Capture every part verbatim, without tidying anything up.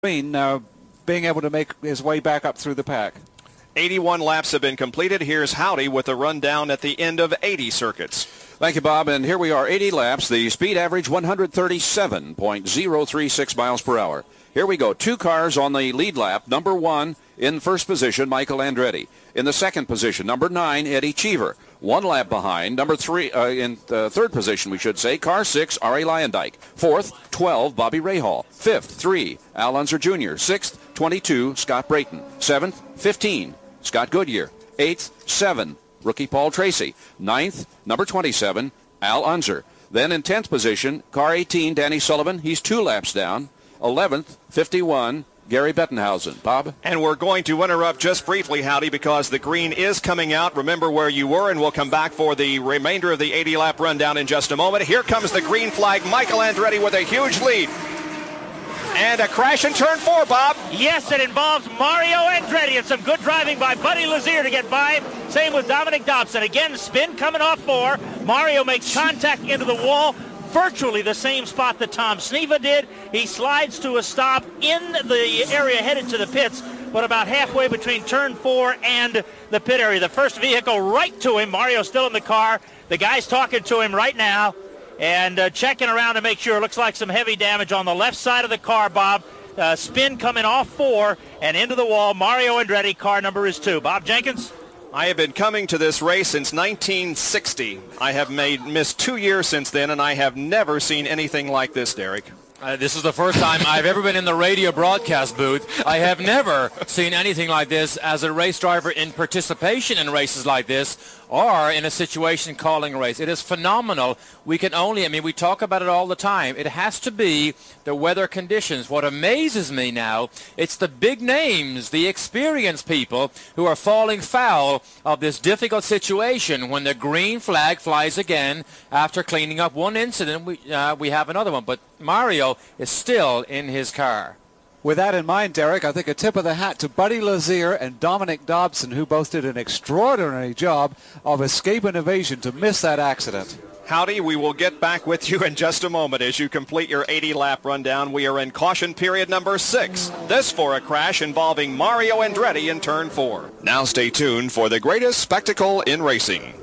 Uh, being able to make his way back up through the pack. eighty-one laps have been completed. Here's Howdy with a rundown at the end of eighty circuits. Thank you, Bob. And here we are, eighty laps. The speed average one hundred thirty-seven point zero three six miles per hour. Here we go. Two cars on the lead lap. Number one in first position, Michael Andretti. In the second position, number nine, Eddie Cheever. One lap behind. Number three, uh, in uh, third position, we should say, car six, Arie Luyendyk. Fourth, twelve, Bobby Rahal. Fifth, three, Al Unser Junior Sixth, twenty-two, Scott Brayton. Seventh, fifteen, Scott Goodyear. Eighth, seven, rookie Paul Tracy. Ninth, number twenty-seven, Al Unser. Then in tenth position, car eighteen, Danny Sullivan. He's two laps down. eleventh, fifty-one, Gary Bettenhausen. Bob? And we're going to interrupt just briefly, Howdy, because the green is coming out. Remember where you were, and we'll come back for the remainder of the eighty-lap rundown in just a moment. Here comes the green flag. Michael Andretti with a huge lead. And a crash in turn four, Bob. Yes, it involves Mario Andretti, and some good driving by Buddy Lazier to get by him. Same with Dominic Dobson. Again, spin coming off four. Mario makes contact into the wall. Virtually the same spot that Tom Sneva did. He slides to a stop in the area headed to the pits, but about halfway between turn four and the pit area. The first vehicle right to him. Mario's still in the car. The guy's talking to him right now and uh, checking around to make sure. Looks like some heavy damage on the left side of the car, Bob. Uh, spin coming off four and into the wall. Mario Andretti, car number is two. Bob Jenkins? I have been coming to this race since nineteen sixty. I have made missed two years since then, and I have never seen anything like this, Derek. Uh, this is the first time I've ever been in the radio broadcast booth. I have never seen anything like this as a race driver in participation in races like this or in a situation calling a race. It is phenomenal. We can only, I mean, we talk about it all the time. It has to be the weather conditions. What amazes me now, it's the big names, the experienced people who are falling foul of this difficult situation. When the green flag flies again after cleaning up one incident, we, uh, we have another one. But Mario is still in his car. With that in mind, Derek, I think a tip of the hat to Buddy Lazier and Dominic Dobson, who both did an extraordinary job of escape and evasion to miss that accident. Howdy, we will get back with you in just a moment as you complete your eighty-lap rundown. We are in caution period number six. This for a crash involving Mario Andretti in turn four. Now stay tuned for the greatest spectacle in racing.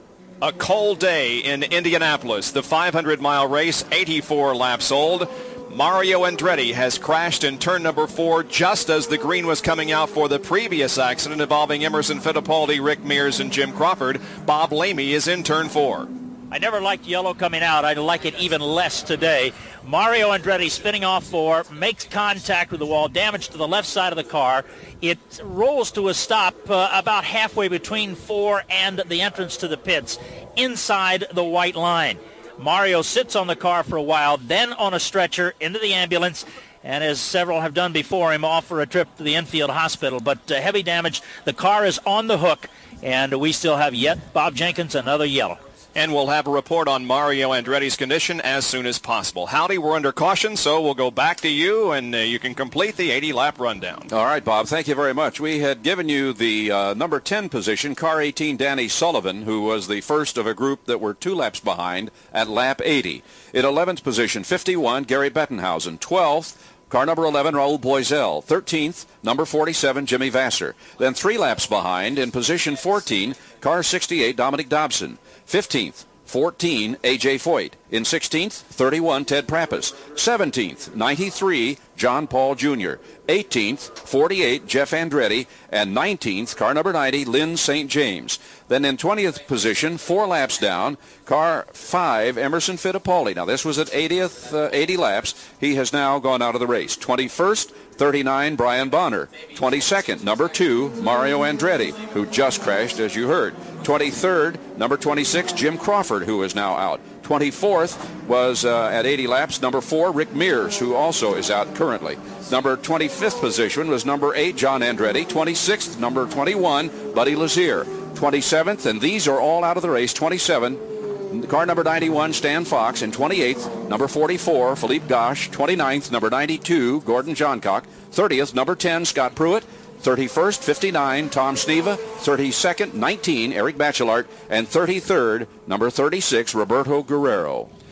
A cold day in Indianapolis. The five hundred mile race, eighty-four laps old. Mario Andretti has crashed in turn number four just as the green was coming out for the previous accident involving Emerson Fittipaldi, Rick Mears, and Jim Crawford. Bob Lamy is in turn four. I never liked yellow coming out. I like it even less today. Mario Andretti spinning off four, makes contact with the wall, damage to the left side of the car. It rolls to a stop uh, about halfway between four and the entrance to the pits, inside the white line. Mario sits on the car for a while, then on a stretcher into the ambulance, and as several have done before him, off for a trip to the Enfield Hospital. But uh, heavy damage. The car is on the hook, and we still have yet, Bob Jenkins, another yellow. And we'll have a report on Mario Andretti's condition as soon as possible. Howdy, we're under caution, so we'll go back to you, and uh, you can complete the eighty-lap rundown. All right, Bob, thank you very much. We had given you the uh, number ten position, car eighteen, Danny Sullivan, who was the first of a group that were two laps behind at lap eighty. In eleventh position, fifty-one, Gary Bettenhausen. twelfth, car number eleven, Raul Boisel. thirteenth, number forty-seven, Jimmy Vasser. Then three laps behind, in position fourteen, car sixty-eight, Dominic Dobson. fifteenth, fourteen, A J Foyt. In sixteenth, thirty-one, Ted Prappis. seventeenth, ninety-three, John Paul Junior eighteenth, forty-eight, Jeff Andretti. And nineteenth, car number ninety, Lynn Saint James. Then in twentieth position, four laps down, car five, Emerson Fittipaldi. Now this was at eightieth, uh, eighty laps. He has now gone out of the race. twenty-first, thirty-nine, Brian Bonner. twenty-second, number two, Mario Andretti, who just crashed, as you heard. twenty-third, number twenty-six, Jim Crawford, who is now out. twenty-fourth was uh, at eighty laps, number four, Rick Mears, who also is out currently. Number twenty-fifth position was number eight, John Andretti. twenty-sixth, number twenty-one, Buddy Lazier. twenty-seventh, and these are all out of the race. twenty-seven, car number ninety-one, Stan Fox. And twenty-eighth, number forty-four, Philippe Gosch. twenty-ninth, number ninety-two, Gordon Johncock. thirtieth, number ten, Scott Pruitt. thirty-first, fifty-nine, Tom Sneva. thirty-second, nineteen, Eric Bachelart. And thirty-third, number thirty-six, Roberto Guerrero.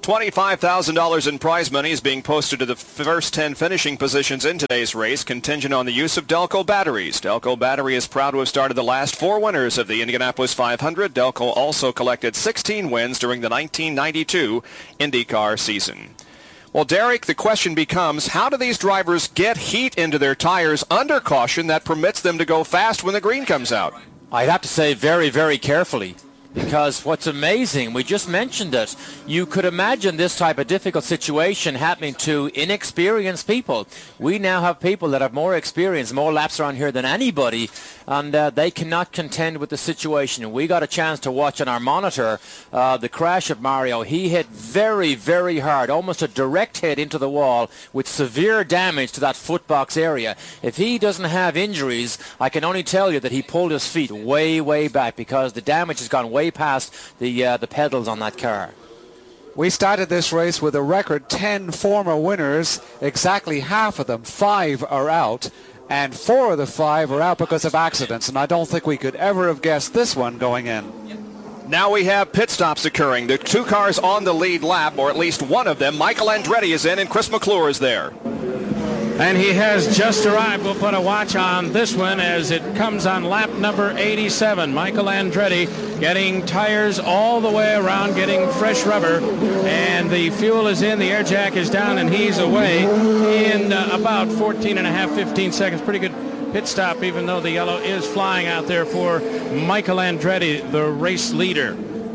twenty-five thousand dollars in prize money is being posted to the first ten finishing positions in today's race, contingent on the use of Delco batteries. Delco Battery is proud to have started the last four winners of the Indianapolis five hundred. Delco also collected sixteen wins during the nineteen ninety-two IndyCar season. Well, Derek, the question becomes, how do these drivers get heat into their tires under caution that permits them to go fast when the green comes out? I'd have to say very, very carefully. Because what's amazing, we just mentioned it, you could imagine this type of difficult situation happening to inexperienced people. We now have people that have more experience, more laps around here than anybody, and uh, they cannot contend with the situation. We got a chance to watch on our monitor uh, the crash of Mario. He hit very, very hard, almost a direct hit into the wall with severe damage to that footbox area. If he doesn't have injuries, I can only tell you that he pulled his feet way, way back because the damage has gone way past the uh, the pedals on that car. We started this race with a record ten former winners. Exactly half of them, five, are out, and four of the five are out because of accidents, and I don't think we could ever have guessed this one going in. Now we have pit stops occurring. The two cars on the lead lap, or at least one of them, Michael Andretti is in and Chris McClure is there. And he has just arrived. We'll put a watch on this one as it comes on lap number eighty-seven. Michael Andretti getting tires all the way around, getting fresh rubber, and the fuel is in, the air jack is down, and he's away in uh, about fourteen and a half, fifteen seconds. Pretty good pit stop, even though the yellow is flying out there for Michael Andretti, the race leader.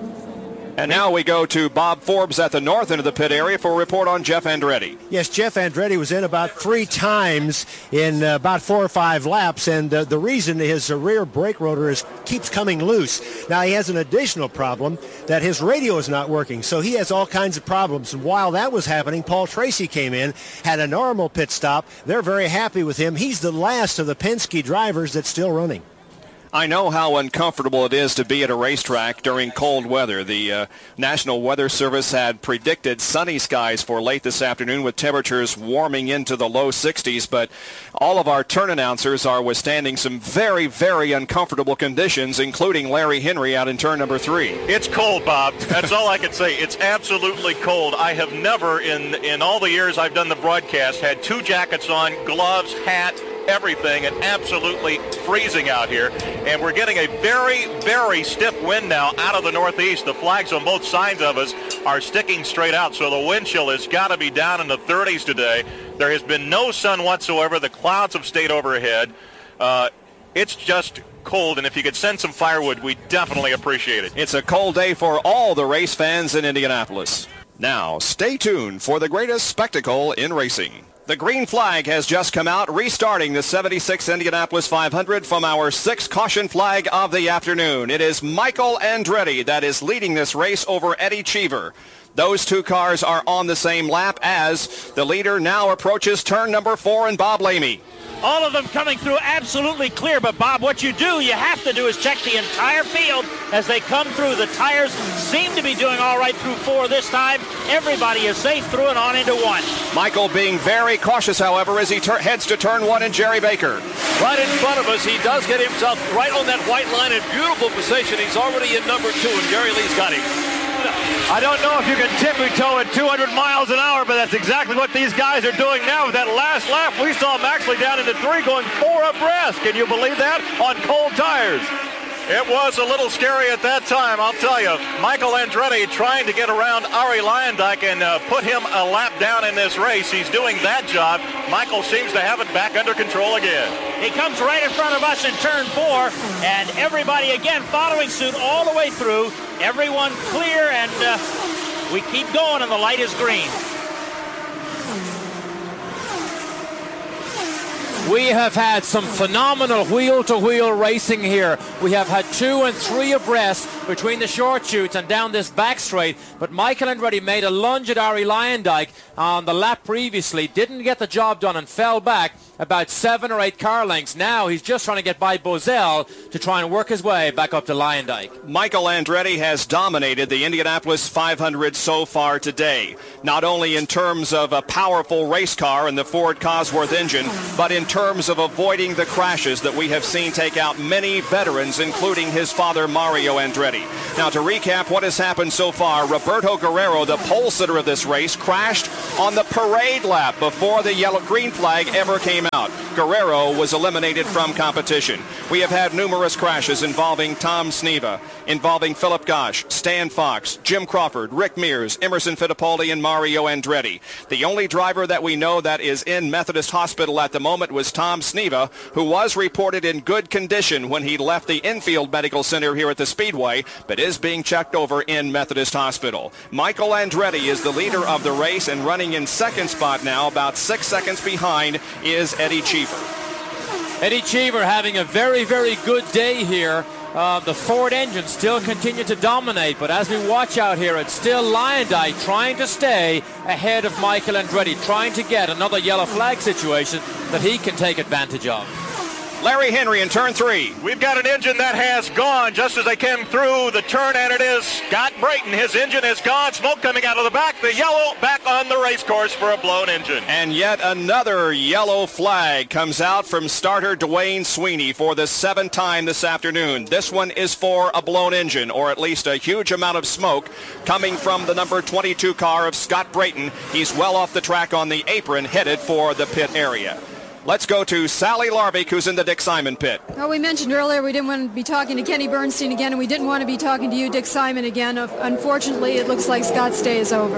And now we go to Bob Forbes at the north end of the pit area for a report on Jeff Andretti. Yes, Jeff Andretti was in about three times in uh, about four or five laps, and uh, the reason his uh, rear brake rotor is keeps coming loose. Now he has an additional problem that his radio is not working, so he has all kinds of problems. And while that was happening, Paul Tracy came in, had a normal pit stop. They're very happy with him. He's the last of the Penske drivers that's still running. I know how uncomfortable it is to be at a racetrack during cold weather. The uh, National Weather Service had predicted sunny skies for late this afternoon with temperatures warming into the low sixties, but all of our turn announcers are withstanding some very, very uncomfortable conditions, including Larry Henry out in turn number three. It's cold, Bob. That's all I can say. It's absolutely cold. I have never, in, in all the years I've done the broadcast, had two jackets on, gloves, hat, everything, and absolutely freezing out here. And we're getting a very, very stiff wind now out of the northeast. The flags on both sides of us are sticking straight out, so the wind chill has got to be down in the thirties today. There has been no sun whatsoever. The clouds have stayed overhead. Uh, it's just cold, and if you could send some firewood, we definitely appreciate it. It's a cold day for all the race fans in Indianapolis. Now, stay tuned for the greatest spectacle in racing. The green flag has just come out, restarting the seventy-six Indianapolis five hundred from our sixth caution flag of the afternoon. It is Michael Andretti that is leading this race over Eddie Cheever. Those two cars are on the same lap as the leader now approaches turn number four and Bob Lamey. All of them coming through absolutely clear, but Bob, what you do, you have to do is check the entire field as they come through. The tires seem to be doing all right through four this time. Everybody is safe through and on into one. Michael being very cautious, however, as he tur- heads to turn one and Jerry Baker. Right in front of us, he does get himself right on that white line in beautiful position. He's already in number two, and Jerry Lee's got him. I don't know if you can tippy-toe at two hundred miles an hour, but that's exactly what these guys are doing now. With that last lap, we saw them actually down into three going four abreast. Can you believe that? On cold tires. It was a little scary at that time, I'll tell you. Michael Andretti trying to get around Arie Luyendyk and uh, put him a lap down in this race. He's doing that job. Michael seems to have it back under control again. He comes right in front of us in turn four, and everybody again following suit all the way through. Everyone clear, and uh, we keep going, and the light is green. We have had some phenomenal wheel-to-wheel racing here. We have had two and three abreast between the short chutes and down this back straight. But Michael Andretti made a lunge at Arie Luyendyk on the lap previously, didn't get the job done and fell back about seven or eight car lengths. Now he's just trying to get by Bozell to try and work his way back up to Luyendyk. Michael Andretti has dominated the Indianapolis five hundred so far today, not only in terms of a powerful race car and the Ford Cosworth engine, but in terms of avoiding the crashes that we have seen take out many veterans, including his father, Mario Andretti. Now, to recap what has happened so far, Roberto Guerrero, the pole sitter of this race, crashed on the parade lap before the yellow-green flag ever came out. Guerrero was eliminated from competition. We have had numerous crashes involving Tom Sneva, involving Philip Gosch, Stan Fox, Jim Crawford, Rick Mears, Emerson Fittipaldi, and Mario Andretti. The only driver that we know that is in Methodist Hospital at the moment was Tom Sneva, who was reported in good condition when he left the Infield Medical Center here at the Speedway, but is being checked over in Methodist Hospital. Michael Andretti is the leader of the race, and running in second spot now, about six seconds behind, is Eddie Cheever. Eddie Cheever having a very, very good day here. Uh, the Ford engine still continue to dominate, but as we watch out here, it's still Lyondike trying to stay ahead of Michael Andretti, trying to get another yellow flag situation that he can take advantage of. Larry Henry in turn three. We've got an engine that has gone just as they came through the turn, and it is Scott Brayton. His engine is gone. Smoke coming out of the back. The yellow back on the race course for a blown engine. And yet another yellow flag comes out from starter Dwayne Sweeney for the seventh time this afternoon. This one is for a blown engine, or at least a huge amount of smoke coming from the number twenty-two car of Scott Brayton. He's well off the track on the apron, headed for the pit area. Let's go to Sally Larbick, who's in the Dick Simon pit. Well, we mentioned earlier we didn't want to be talking to Kenny Bernstein again, and we didn't want to be talking to you, Dick Simon, again. Unfortunately, it looks like Scott's day is over.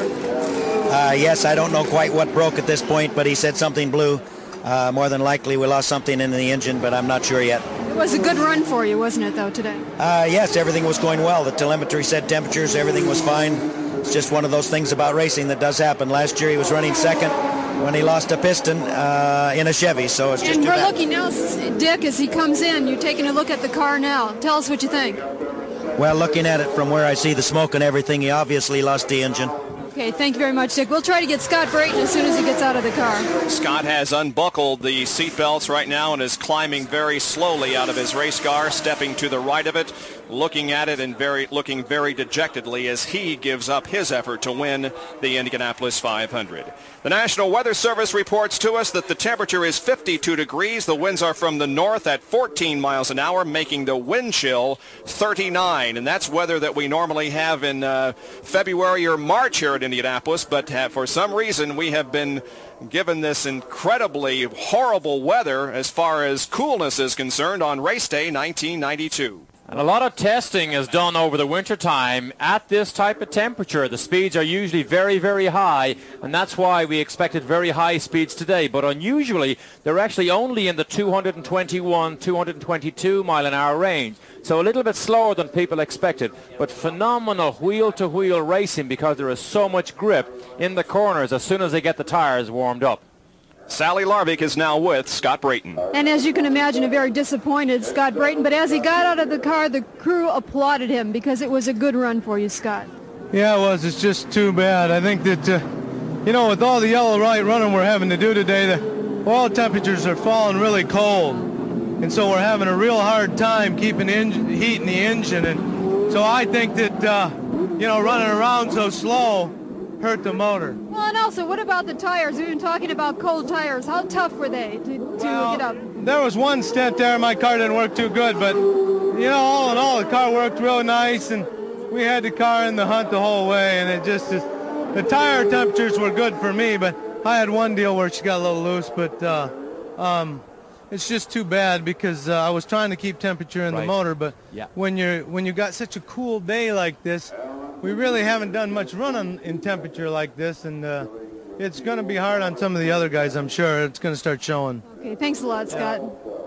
Uh, yes, I don't know quite what broke at this point, but he said something blew. Uh, more than likely we lost something in the engine, but I'm not sure yet. It was a good run for you, wasn't it, though, today? Uh, yes, everything was going well. The telemetry said temperatures, everything was fine. It's just one of those things about racing that does happen. Last year he was running second when he lost a piston uh, in a Chevy, so it's just And too we're bad. looking now, Dick, as he comes in. You're taking a look at the car now. Tell us what you think. Well, looking at it from where I see the smoke and everything, he obviously lost the engine. Okay, thank you very much, Dick. We'll try to get Scott Brayton as soon as he gets out of the car. Scott has unbuckled the seat belts right now and is climbing very slowly out of his race car, stepping to the right of it, looking at it and very looking very dejectedly as he gives up his effort to win the Indianapolis five hundred. The National Weather Service reports to us that the temperature is fifty-two degrees. The winds are from the north at fourteen miles an hour, making the wind chill thirty-nine. And that's weather that we normally have in uh, February or March here at Indianapolis. But uh, for some reason, we have been given this incredibly horrible weather as far as coolness is concerned on race day nineteen ninety-two. And a lot of testing is done over the winter time at this type of temperature. The speeds are usually very, very high, and that's why we expected very high speeds today. But unusually, they're actually only in the two twenty-one, two twenty-two mile an hour range. So a little bit slower than people expected, but phenomenal wheel-to-wheel racing because there is so much grip in the corners as soon as they get the tires warmed up. Sally Larbick is now with Scott Brayton. And as you can imagine, a very disappointed Scott Brayton. But as he got out of the car, the crew applauded him because it was a good run for you, Scott. Yeah, it was. It's just too bad. I think that, uh, you know, with all the yellow light running we're having to do today, the oil temperatures are falling really cold. And so we're having a real hard time keeping engine, heat in the engine. And so I think that, uh, you know, running around so slow hurt the motor. Well, and also, what about the tires? We've been talking about cold tires. How tough were they to, to well, get up? There was one stint there. My car didn't work too good, but, you know, all in all, the car worked real nice, and we had the car in the hunt the whole way, and it just is, the tire temperatures were good for me, but I had one deal where she got a little loose, but uh, um, it's just too bad because uh, I was trying to keep temperature in Right. the motor, but Yeah. when you're when you got such a cool day like this, we really haven't done much running in temperature like this, and uh, it's going to be hard on some of the other guys, I'm sure. It's going to start showing. Okay, thanks a lot, Scott.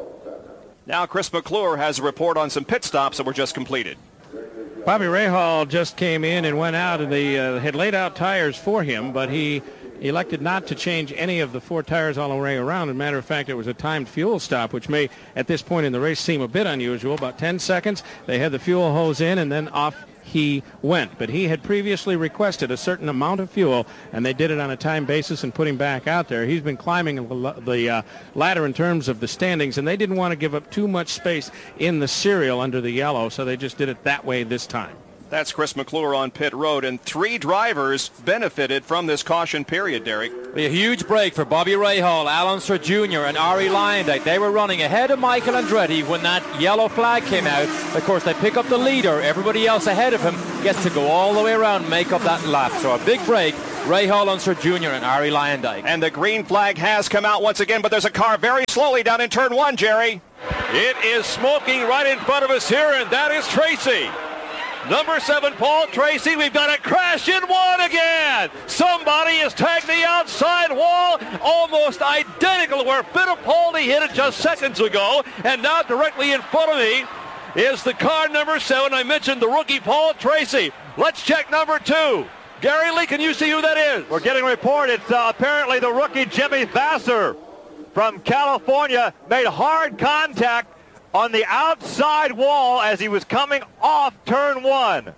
Now Chris McClure has a report on some pit stops that were just completed. Bobby Rahal just came in and went out, and they uh, had laid out tires for him, but he elected not to change any of the four tires all the way around. As a matter of fact, it was a timed fuel stop, which may, at this point in the race, seem a bit unusual. About ten seconds, they had the fuel hose in, and then off he went. But he had previously requested a certain amount of fuel, and they did it on a time basis and put him back out there. He's been climbing the, the uh, ladder in terms of the standings, and they didn't want to give up too much space in the serial under the yellow, so they just did it that way this time. That's Chris McClure on pit road, and three drivers benefited from this caution period, Derek. A huge break for Bobby Rahal, Al Unser Junior and Ari Luyendyk. They were running ahead of Michael Andretti when that yellow flag came out. Of course, they pick up the leader. Everybody else ahead of him gets to go all the way around, make up that lap. So a big break. Rahal, Unser Junior and Ari Luyendyk. And the green flag has come out once again, but there's a car very slowly down in turn one, Jerry. It is smoking right in front of us here, and that is Tracy. Number seven, Paul Tracy. We've got a crash in one again. Somebody has tagged the outside wall, almost identical to where Fittipaldi hit it just seconds ago. And now directly in front of me is the car number seven. I mentioned the rookie, Paul Tracy. Let's check number two. Gary Lee, can you see who that is? We're getting a report. It's uh, apparently the rookie, Jimmy Vasser from California, made hard contact on the outside wall as he was coming off turn one.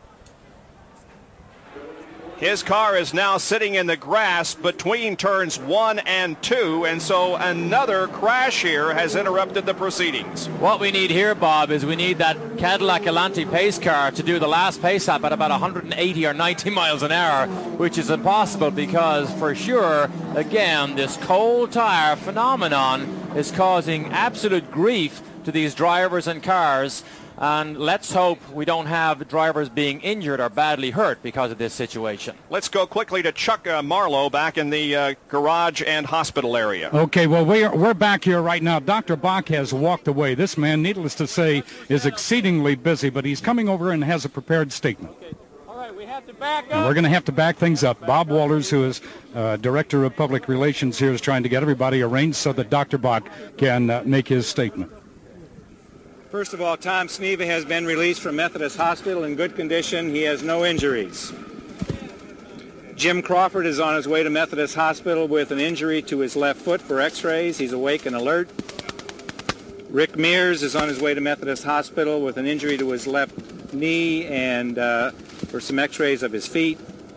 His car is now sitting in the grass between turns one and two, and so another crash here has interrupted the proceedings. What we need here, Bob, is we need that Cadillac Alante pace car to do the last pace lap at about one hundred eighty or ninety miles an hour, which is impossible because, for sure, again, this cold tire phenomenon is causing absolute grief to these drivers and cars, and let's hope we don't have drivers being injured or badly hurt because of this situation. Let's go quickly to Chuck uh, Marlowe back in the uh, garage and hospital area. Okay, well, we're, we're back here right now. Doctor Bach has walked away. This man, needless to say, is exceedingly busy, but he's coming over and has a prepared statement. Okay. All right, we have to back up. And we're going to have to back things up. Bob Walters, who is uh, Director of Public Relations here, is trying to get everybody arranged so that Doctor Bach can uh, make his statement. First of all, Tom Sneva has been released from Methodist Hospital in good condition. He has no injuries. Jim Crawford is on his way to Methodist Hospital with an injury to his left foot for x-rays. He's awake and alert. Rick Mears is on his way to Methodist Hospital with an injury to his left knee and uh, for some x-rays of his feet.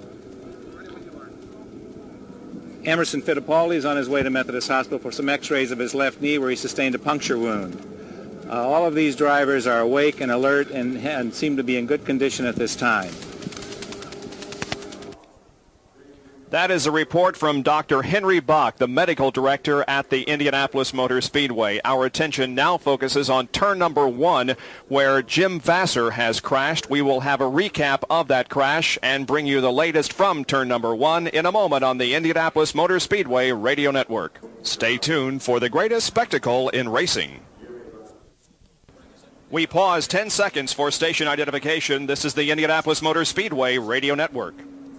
Emerson Fittipaldi is on his way to Methodist Hospital for some x-rays of his left knee where he sustained a puncture wound. Uh, all of these drivers are awake and alert and, and seem to be in good condition at this time. That is a report from Doctor Henry Bach, the medical director at the Indianapolis Motor Speedway. Our attention now focuses on turn number one, where Jim Vasser has crashed. We will have a recap of that crash and bring you the latest from turn number one in a moment on the Indianapolis Motor Speedway Radio Network. Stay tuned for the greatest spectacle in racing. We pause ten seconds for station identification. This is the Indianapolis Motor Speedway Radio Network.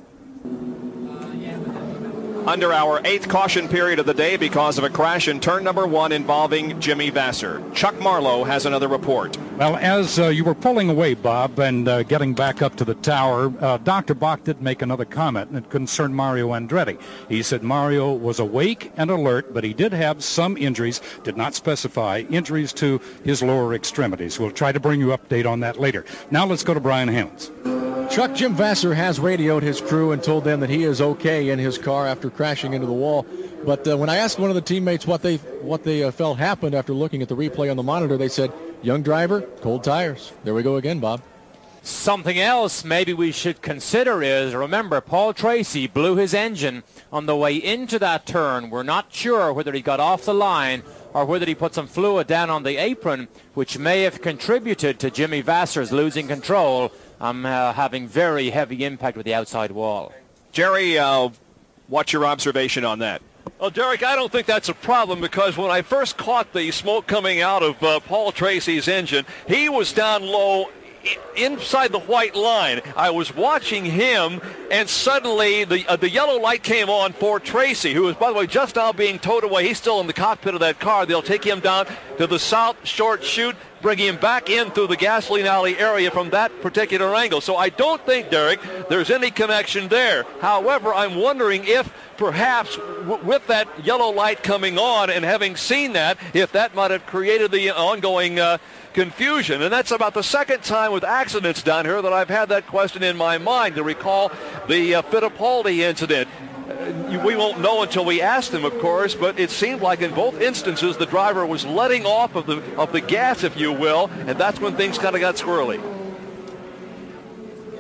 Under our eighth caution period of the day because of a crash in turn number one involving Jimmy Vasser. Chuck Marlowe has another report. Well, as uh, you were pulling away, Bob, and uh, getting back up to the tower, uh, Doctor Bach did make another comment, and it concerned Mario Andretti. He said Mario was awake and alert, but he did have some injuries, did not specify injuries to his lower extremities. We'll try to bring you an update on that later. Now let's go to Brian Hammonds. Chuck, Jim Vasser has radioed his crew and told them that he is okay in his car after crashing into the wall. But uh, when I asked one of the teammates what they what they uh, felt happened after looking at the replay on the monitor, they said, young driver, cold tires. There we go again, Bob. Something else maybe we should consider is, remember, Paul Tracy blew his engine on the way into that turn. We're not sure whether he got off the line or whether he put some fluid down on the apron, which may have contributed to Jimmy Vasser's losing control. I'm uh, having very heavy impact with the outside wall. Jerry, uh, what's your observation on that? Well, Derek, I don't think that's a problem because when I first caught the smoke coming out of uh, Paul Tracy's engine, he was down low inside the white line. I was watching him, and suddenly the uh, the yellow light came on for Tracy, who is, by the way, just now being towed away. He's still in the cockpit of that car. They'll take him down to the South Short Chute, bringing him back in through the gasoline alley area from that particular angle. So I don't think, Derek, there's any connection there. However, I'm wondering if perhaps w- with that yellow light coming on and having seen that, if that might have created the ongoing uh, confusion. And that's about the second time with accidents down here that I've had that question in my mind, to recall the uh, Fittipaldi incident. Uh, we won't know until we ask them, of course, but it seemed like in both instances the driver was letting off of the of the gas, if you will, and that's when things kind of got squirrely.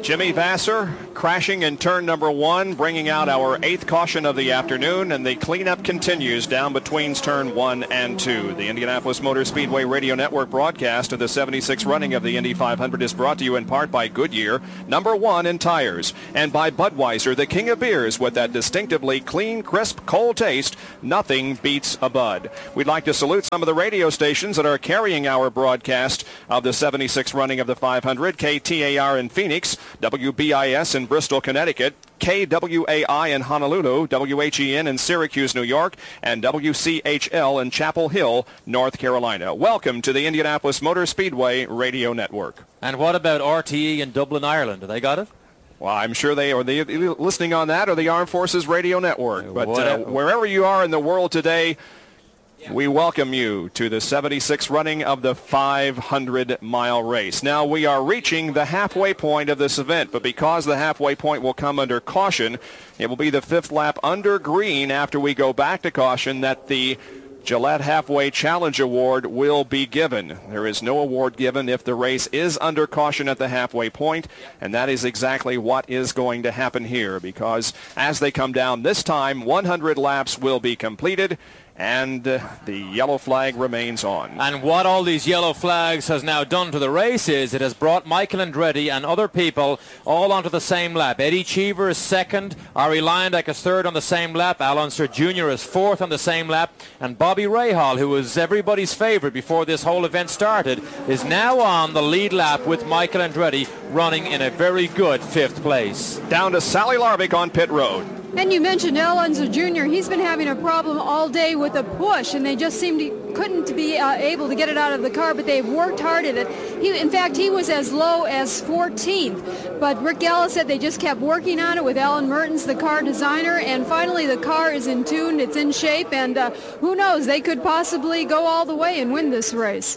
Jimmy Vasser crashing in turn number one, bringing out our eighth caution of the afternoon, and the cleanup continues down between turn one and two. The Indianapolis Motor Speedway Radio Network broadcast of the seventy-sixth running of the Indy five hundred is brought to you in part by Goodyear, number one in tires, and by Budweiser, the king of beers, with that distinctively clean, crisp, cold taste. Nothing beats a Bud. We'd like to salute some of the radio stations that are carrying our broadcast of the seventy-sixth running of the five hundred. K T A R in Phoenix, W B I S in Bristol, Connecticut, K W A I in Honolulu, W H E N in Syracuse, New York, and W C H L in Chapel Hill, North Carolina. Welcome to the Indianapolis Motor Speedway Radio Network. And what about R T E in Dublin, Ireland? Have they got it? Well, I'm sure they are. They listening on that or the Armed Forces Radio Network. But uh, wherever you are in the world today, we welcome you to the seventy-sixth running of the five hundred mile race. Now, we are reaching the halfway point of this event, but because the halfway point will come under caution, it will be the fifth lap under green after we go back to caution that the Gillette Halfway Challenge Award will be given. There is no award given if the race is under caution at the halfway point, and that is exactly what is going to happen here, because as they come down this time, one hundred laps will be completed, and uh, the yellow flag remains on. And what all these yellow flags has now done to the race is it has brought Michael Andretti and other people all onto the same lap. Eddie Cheever is second, Ari Luyendyk is third on the same lap, Al Unser Junior is fourth on the same lap, and Bobby Rahal, who was everybody's favorite before this whole event started, is now on the lead lap with Michael Andretti running in a very good fifth place. Down to Sally Larvik on pit road. And you mentioned Al Unser Junior He's been having a problem all day with a push, and they just seemed to couldn't be uh, able to get it out of the car, but they've worked hard at it. He, in fact, he was as low as fourteenth, but Rick Gallo said they just kept working on it with Alan Mertens, the car designer, and finally the car is in tune, it's in shape, and uh, who knows, they could possibly go all the way and win this race.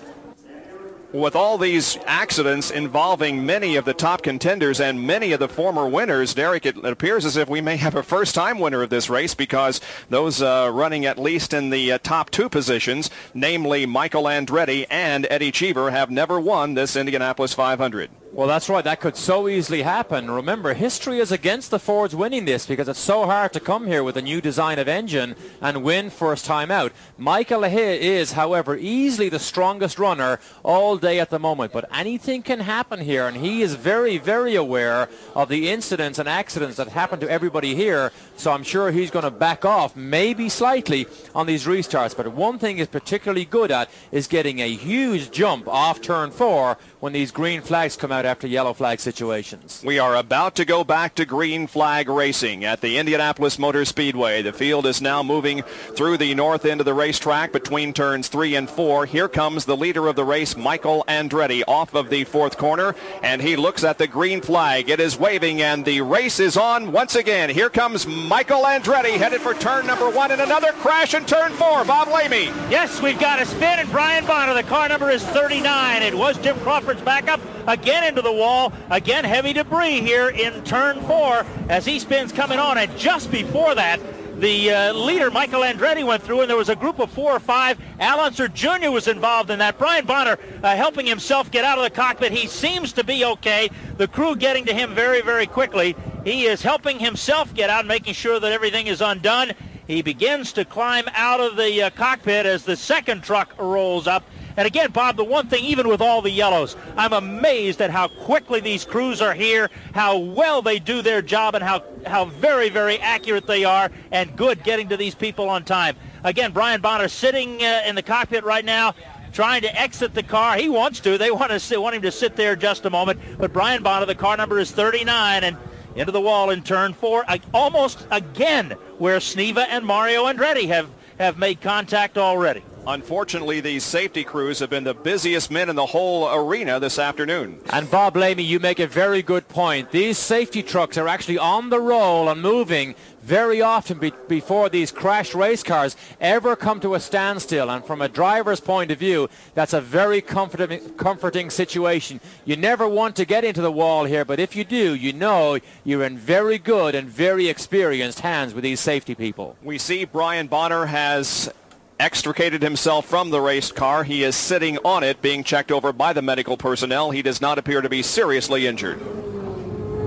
With all these accidents involving many of the top contenders and many of the former winners, Derek, it appears as if we may have a first-time winner of this race, because those uh, running at least in the uh, top two positions, namely Michael Andretti and Eddie Cheever, have never won this Indianapolis five hundred. Well, that's right. That could so easily happen. Remember, history is against the Fords winning this because it's so hard to come here with a new design of engine and win first time out. Michael is, however, easily the strongest runner all day at the moment. But anything can happen here, and he is very, very aware of the incidents and accidents that happen to everybody here. So I'm sure he's going to back off, maybe slightly, on these restarts. But one thing he's particularly good at is getting a huge jump off turn four when these green flags come out after yellow flag situations. We are about to go back to green flag racing at the Indianapolis Motor Speedway. The field is now moving through the north end of the racetrack between turns three and four. Here comes the leader of the race, Michael Andretti, off of the fourth corner, and he looks at the green flag. It is waving, and the race is on once again. Here comes Michael Andretti, headed for turn number one, and another crash in turn four. Bob Lamy. Yes, we've got a spin, and Brian Bonner, the car number is thirty-nine. It was Jim Crawford's backup. Again into the wall. Again, heavy debris here in turn four as he spins coming on. And just before that, the uh, leader, Michael Andretti, went through, and there was a group of four or five. Al Unser Junior was involved in that. Brian Bonner uh, helping himself get out of the cockpit. He seems to be okay. The crew getting to him very, very quickly. He is helping himself get out, making sure that everything is undone. He begins to climb out of the uh, cockpit as the second truck rolls up. And again, Bob, the one thing, even with all the yellows, I'm amazed at how quickly these crews are here, how well they do their job, and how, how very, very accurate they are and good getting to these people on time. Again, Brian Bonner sitting uh, in the cockpit right now, trying to exit the car. He wants to. They want to sit, want him to sit there just a moment. But Brian Bonner, the car number is thirty-nine, and into the wall in turn four, uh, almost again where Sneva and Mario Andretti have, have made contact already. Unfortunately, these safety crews have been the busiest men in the whole arena this afternoon. And Bob Lamy, you make a very good point. These safety trucks are actually on the roll and moving very often be- before these crashed race cars ever come to a standstill. And from a driver's point of view, that's a very comforting, comforting situation. You never want to get into the wall here, but if you do, you know you're in very good and very experienced hands with these safety people. We see Brian Bonner has extricated himself from the race car. He is sitting on it, being checked over by the medical personnel. He does not appear to be seriously injured.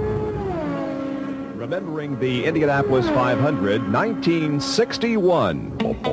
Remembering the Indianapolis five hundred, nineteen sixty-one.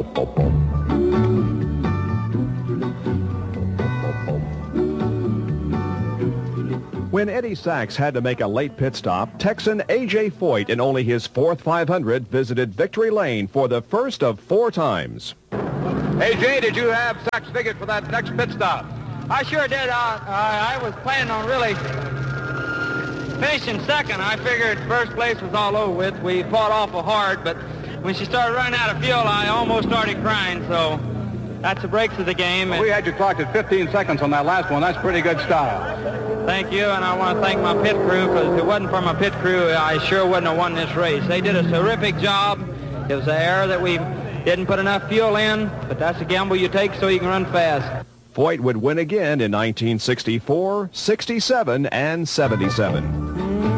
When Eddie Sachs had to make a late pit stop, Texan A J Foyt, in only his fourth five hundred, visited Victory Lane for the first of four times. A J, did you have Sachs figured for that next pit stop? I sure did. Uh, I was planning on really finishing second. I figured first place was all over with. We fought awful hard, but when she started running out of fuel, I almost started crying, so that's the breaks of the game. Well, we had you clocked at fifteen seconds on that last one. That's pretty good style. Thank you, and I want to thank my pit crew, because if it wasn't for my pit crew, I sure wouldn't have won this race. They did a terrific job. It was an error that we didn't put enough fuel in, but that's a gamble you take so you can run fast. Foyt would win again in nineteen sixty-four, sixty-seven, and seventy-seven.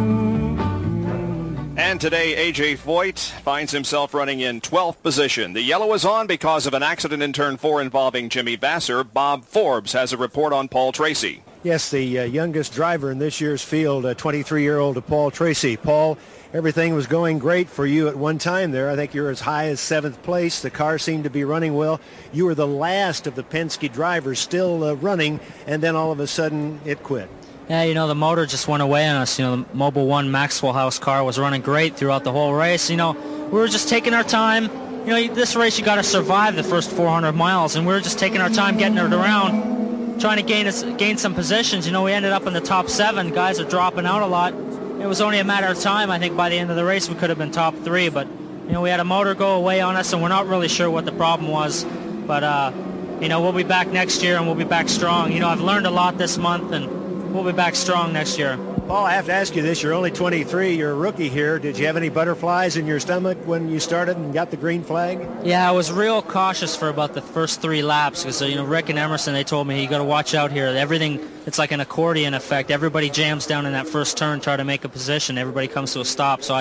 And today, A J Foyt finds himself running in twelfth position. The yellow is on because of an accident in turn four involving Jimmy Vasser. Bob Forbes has a report on Paul Tracy. Yes, the uh, youngest driver in this year's field, a twenty-three-year-old Paul Tracy. Paul, everything was going great for you at one time there. I think you were as high as seventh place. The car seemed to be running well. You were the last of the Penske drivers still uh, running, and then all of a sudden it quit. Yeah, you know, the motor just went away on us. You know, the Mobil one Maxwell House car was running great throughout the whole race. You know, we were just taking our time. You know, this race you got to survive the first four hundred miles, and we were just taking our time getting it around, trying to gain us, gain some positions. You know, we ended up in the top seven. Guys are dropping out a lot. It was only a matter of time. I think by the end of the race we could have been top three, but, you know, we had a motor go away on us, and we're not really sure what the problem was. But, uh, you know, we'll be back next year, and we'll be back strong. You know, I've learned a lot this month, and we'll be back strong next year. Paul, I have to ask you this. You're only twenty-three. You're a rookie here. Did you have any butterflies in your stomach when you started and got the green flag? Yeah, I was real cautious for about the first three laps because, you know, Rick and Emerson, they told me, you got to watch out here. Everything, it's like an accordion effect. Everybody jams down in that first turn, try to make a position. Everybody comes to a stop. So I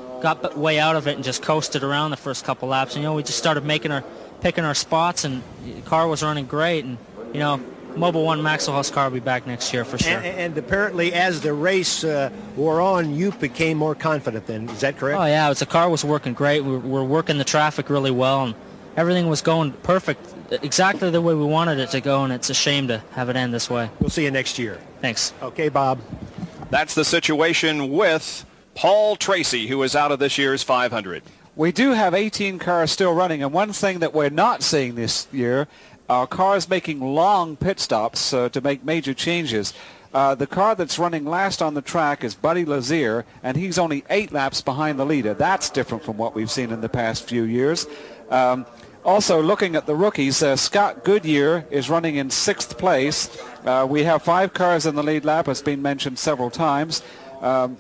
got way out of it and just coasted around the first couple laps. And, you know, we just started making our, picking our spots, and the car was running great. And, you know, Mobil one Maxwell House car will be back next year for sure. And, and apparently, as the race uh, wore on, you became more confident then. Is that correct? Oh, yeah. It was, the car was working great. We were, we were working the traffic really well, and everything was going perfect, exactly the way we wanted it to go, and it's a shame to have it end this way. We'll see you next year. Thanks. Okay, Bob. That's the situation with Paul Tracy, who is out of this year's five hundred. We do have eighteen cars still running, and one thing that we're not seeing this year, our cars making long pit stops uh, to make major changes. Uh, the car that's running last on the track is Buddy Lazier, and he's only eight laps behind the leader. That's different from what we've seen in the past few years. Um, also, looking at the rookies, uh, Scott Goodyear is running in sixth place. Uh, we have five cars in the lead lap, as been mentioned several times. Um,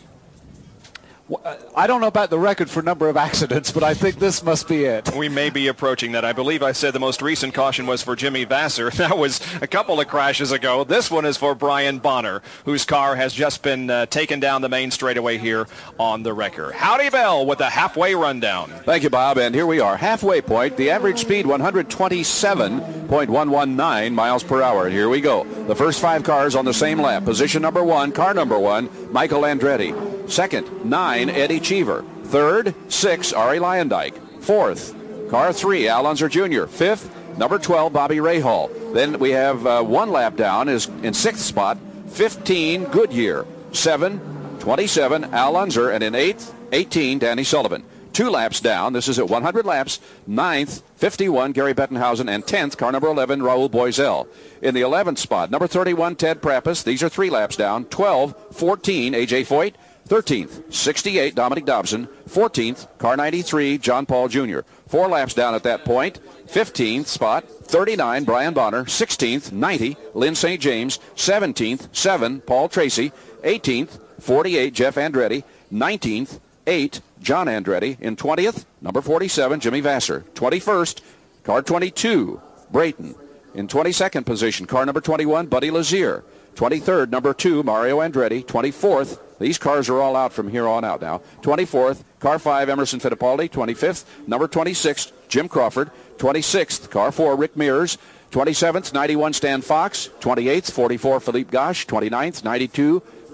I don't know about the record for number of accidents, but I think this must be it. We may be approaching that. I believe I said the most recent caution was for Jimmy Vasser. That was a couple of crashes ago. This one is for Brian Bonner, whose car has just been uh, taken down the main straightaway here on the Wrecker. Howdy Bell with the halfway rundown. Thank you, Bob. And here we are, halfway point. The average speed one hundred twenty-seven point one one nine miles per hour. Here we go. The first five cars on the same lap. Position number one, car number one, Michael Andretti. Second, nine, Eddie Cheever. Third, six, Ari Lyondike. Fourth, car three, Al Unser Junior Fifth, number twelve, Bobby Rahal. Then we have uh, one lap down is in sixth spot, fifteen, Goodyear. Seven, twenty-seven, Al Unser. And in eighth, eighteen, Danny Sullivan. Two laps down, this is at one hundred laps, ninth, fifty-one, Gary Bettenhausen, and tenth, car number eleven, Raul Boisel. In the eleventh spot, number thirty-one, Ted Prappus. These are three laps down. twelve, fourteen, A J Foyt. thirteenth, sixty-eight, Dominic Dobson. fourteenth, car ninety-three, John Paul Junior Four laps down at that point. fifteenth spot, thirty-nine, Brian Bonner. sixteenth, ninety, Lynn Saint James. seventeenth, seven, Paul Tracy. eighteenth, forty-eight, Jeff Andretti. nineteenth, eight, John Andretti. In twentieth, number forty-seven, Jimmy Vasser. twenty-first, car twenty-two, Brayton. In twenty-second position, car number twenty-one, Buddy Lazier. twenty-third, number two, Mario Andretti. twenty-fourth, these cars are all out from here on out now. twenty-fourth, car five, Emerson Fittipaldi. twenty-fifth, number twenty-six, Jim Crawford. twenty-sixth, car four, Rick Mears. twenty-seventh, ninety-one, Stan Fox. twenty-eighth, forty-four, Philippe Gosch. twenty-ninth, ninety-two,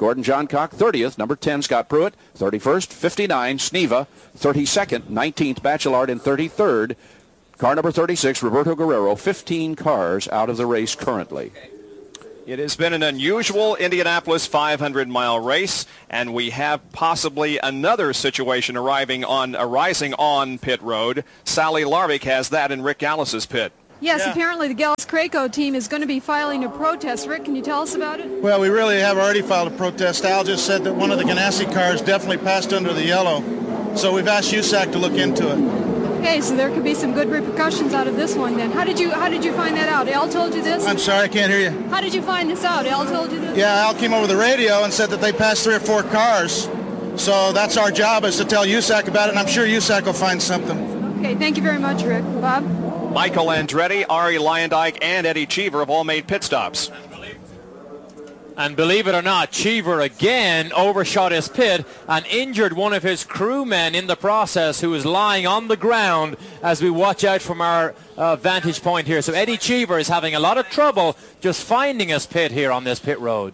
Gordon Johncock, thirtieth. Number ten, Scott Pruitt. thirty-first, fifty-nine, Sneva. thirty-second, nineteenth, Bachelard. And thirty-third, car number thirty-six, Roberto Guerrero. fifteen cars out of the race currently. It has been an unusual Indianapolis five hundred mile race, and we have possibly another situation arriving on, arising on pit road. Sally Larvik has that in Rick Gallus's pit. Yes, yeah. Apparently the Gallus-Craco team is going to be filing a protest. Rick, can you tell us about it? Well, we really have already filed a protest. Al just said that one of the Ganassi cars definitely passed under the yellow, so we've asked U S A C to look into it. Okay, so there could be some good repercussions out of this one then. How did you how did you find that out? Al told you this? I'm sorry, I can't hear you. How did you find this out? Al told you this? Yeah, Al came over the radio and said that they passed three or four cars. So that's our job, is to tell U S A C about it, and I'm sure U S A C will find something. Okay, thank you very much, Rick. Bob? Michael Andretti, Ari Luyendyk, and Eddie Cheever have all made pit stops. And believe it or not, Cheever again overshot his pit and injured one of his crewmen in the process, who is lying on the ground as we watch out from our uh, vantage point here. So Eddie Cheever is having a lot of trouble just finding his pit here on this pit road.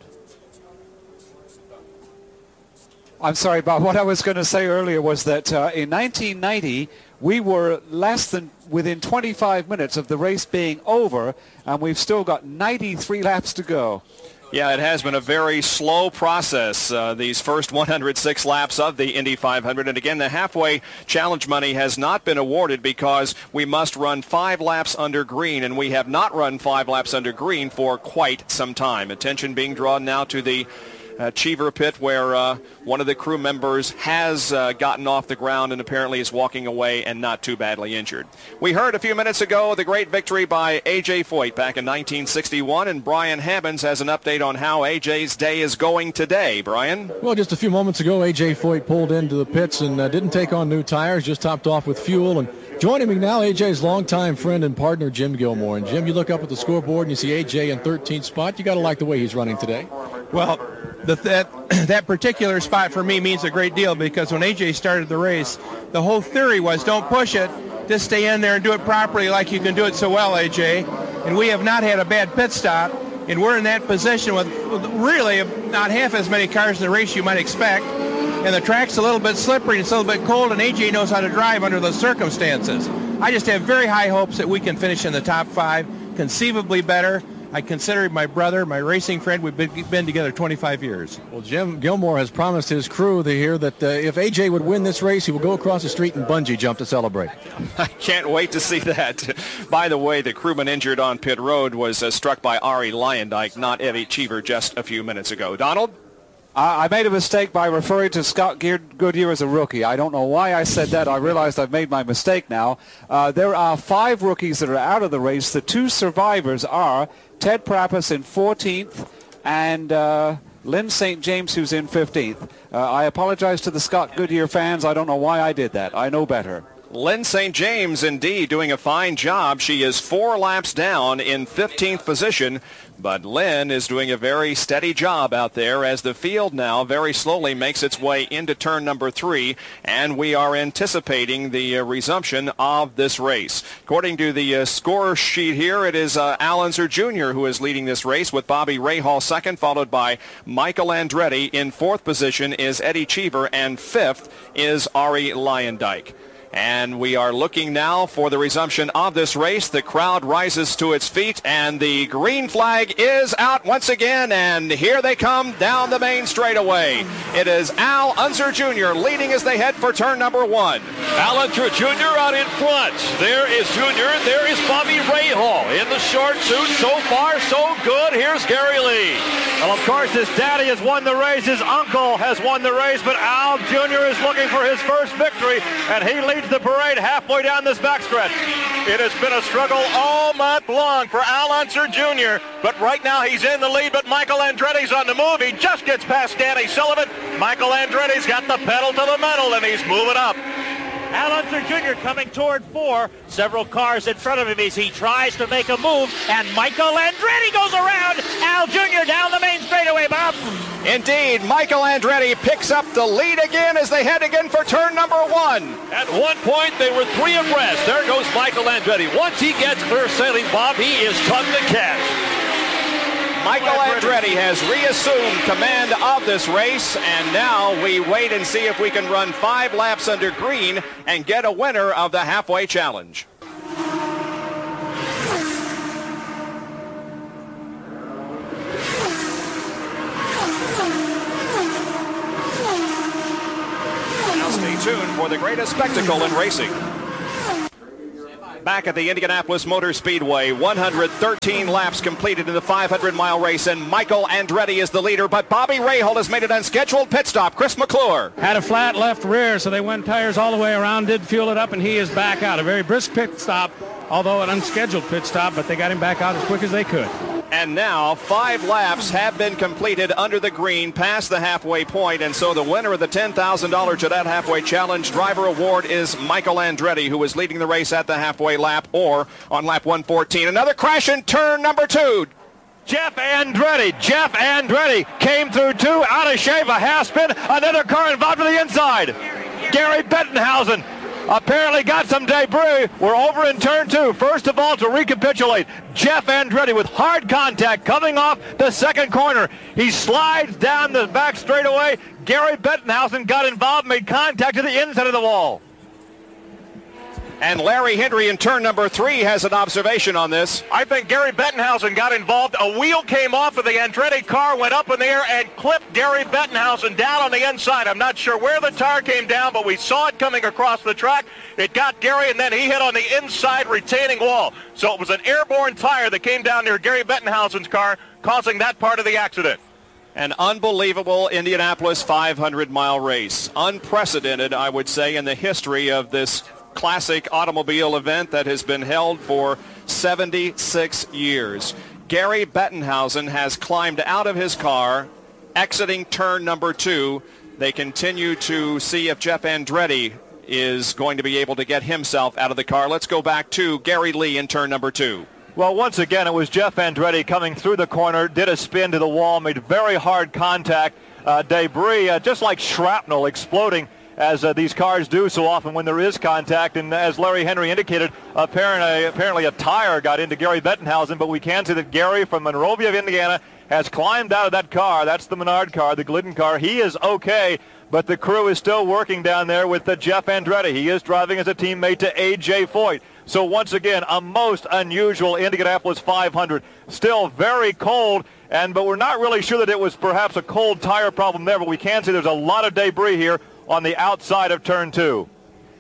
I'm sorry, Bob. What I was going to say earlier was that uh, in nineteen ninety, we were less than within twenty-five minutes of the race being over, and we've still got ninety-three laps to go. Yeah, it has been a very slow process, uh, these first one hundred six laps of the Indy five hundred. And again, the halfway challenge money has not been awarded because we must run five laps under green, and we have not run five laps under green for quite some time. Attention being drawn now to the Uh, Cheever pit, where uh, one of the crew members has uh, gotten off the ground and apparently is walking away and not too badly injured. We heard a few minutes ago the great victory by A J Foyt back in nineteen sixty-one, and Brian Hammonds has an update on how A J's day is going today. Brian? Well, just a few moments ago, A J Foyt pulled into the pits and uh, didn't take on new tires, just topped off with fuel. And joining me now, A J's longtime friend and partner, Jim Gilmore. And Jim, you look up at the scoreboard and you see A J in thirteenth spot. You got to like the way he's running today. Well, the, that that particular spot for me means a great deal, because when A J started the race, the whole theory was don't push it, just stay in there and do it properly like you can do it so well, A J. And we have not had a bad pit stop, and we're in that position with, with really not half as many cars in the race you might expect. And the track's a little bit slippery, it's a little bit cold, and A J knows how to drive under those circumstances. I just have very high hopes that we can finish in the top five, conceivably better. I consider him my brother, my racing friend. We've been, been together twenty-five years. Well, Jim Gilmore has promised his crew to hear that uh, if A J would win this race, he will go across the street and bungee jump to celebrate. I can't wait to see that. By the way, the crewman injured on pit road was uh, struck by Ari Luyendyk, not Eddie Cheever, just a few minutes ago. Donald? I made a mistake by referring to Scott Goodyear as a rookie. I don't know why I said that. I realized I've made my mistake now. Uh, there are five rookies that are out of the race. The two survivors are Ted Prappas in fourteenth and uh, Lynn Saint James, who's in fifteenth. Uh, I apologize to the Scott Goodyear fans. I don't know why I did that. I know better. Lynn Saint James, indeed, doing a fine job. She is four laps down in fifteenth position, but Lynn is doing a very steady job out there as the field now very slowly makes its way into turn number three, and we are anticipating the uh, resumption of this race. According to the uh, score sheet here, it is uh, Al Unser Junior who is leading this race, with Bobby Rahal second, followed by Michael Andretti. In fourth position is Eddie Cheever, and fifth is Ari Luyendyk. And we are looking now for the resumption of this race. The crowd rises to its feet, and the green flag is out once again, and here they come down the main straightaway. It is Al Unser Junior leading as they head for turn number one. Al Unser Junior out in front. There is Junior. There is Bobby Rahal in the short suit. So far, so good. Here's Gary Lee. Well, of course, his daddy has won the race. His uncle has won the race, but Al Junior is looking for his first victory, and he leads the parade halfway down this backstretch. It has been a struggle all month long for Al Unser Junior, but right now he's in the lead, but Michael Andretti's on the move. He just gets past Danny Sullivan. Michael Andretti's got the pedal to the metal, and he's moving up. Al Unser Junior coming toward four. Several cars in front of him as he tries to make a move, and Michael Andretti goes around Al Junior down the main straightaway, Bob. Indeed, Michael Andretti picks up the lead again as they head again for turn number one. At one point, they were three abreast. There goes Michael Andretti. Once he gets clear sailing, Bob, he is tongue to catch. Michael Andretti has reassumed command of this race, and now we wait and see if we can run five laps under green and get a winner of the halfway challenge. Now stay tuned for the greatest spectacle in racing. Back at the Indianapolis Motor Speedway, one hundred thirteen laps completed in the five hundred mile race, and Michael Andretti is the leader, but Bobby Rahal has made an unscheduled pit stop. Chris McClure had a flat left rear, so they went tires all the way around, did fuel it up, and he is back out. A very brisk pit stop, although an unscheduled pit stop, but they got him back out as quick as they could. And now five laps have been completed under the green past the halfway point, and so the winner of the ten thousand dollars Jeanette Halfway Challenge Driver Award is Michael Andretti, who is leading the race at the halfway lap or on lap one fourteen. Another crash in turn number two. Jeff Andretti, Jeff Andretti came through two, out of shape, a half spin, another car involved to the inside. Gary Bettenhausen apparently got some debris. We're over in turn two. First of all, to recapitulate, Jeff Andretti with hard contact coming off the second corner. He slides down the back straightaway. Gary Bettenhausen got involved, made contact to the inside of the wall. And Larry Hendry in turn number three has an observation on this. I think Gary Bettenhausen got involved. A wheel came off of the Andretti car, went up in the air, and clipped Gary Bettenhausen down on the inside. I'm not sure where the tire came down, but we saw it coming across the track. It got Gary, and then he hit on the inside retaining wall. So it was an airborne tire that came down near Gary Bettenhausen's car, causing that part of the accident. An unbelievable Indianapolis five hundred mile race. Unprecedented, I would say, in the history of this classic automobile event that has been held for seventy-six years. Gary Bettenhausen has climbed out of his car, exiting turn number two. They continue to see if Jeff Andretti is going to be able to get himself out of the car. Let's go back to Gary Lee in turn number two. Well, once again, it was Jeff Andretti coming through the corner, did a spin to the wall, made very hard contact. Uh, debris, uh, just like shrapnel, exploding as uh, these cars do so often when there is contact. And as Larry Henry indicated, apparently, apparently a tire got into Gary Bettenhausen, but we can see that Gary from Monrovia, Indiana, has climbed out of that car. That's the Menard car, the Glidden car. He is okay, but the crew is still working down there with the Jeff Andretti. He is driving as a teammate to A J Foyt. So once again, a most unusual Indianapolis five hundred. Still very cold, and but we're not really sure that it was perhaps a cold tire problem there, but we can see there's a lot of debris here on the outside of turn two.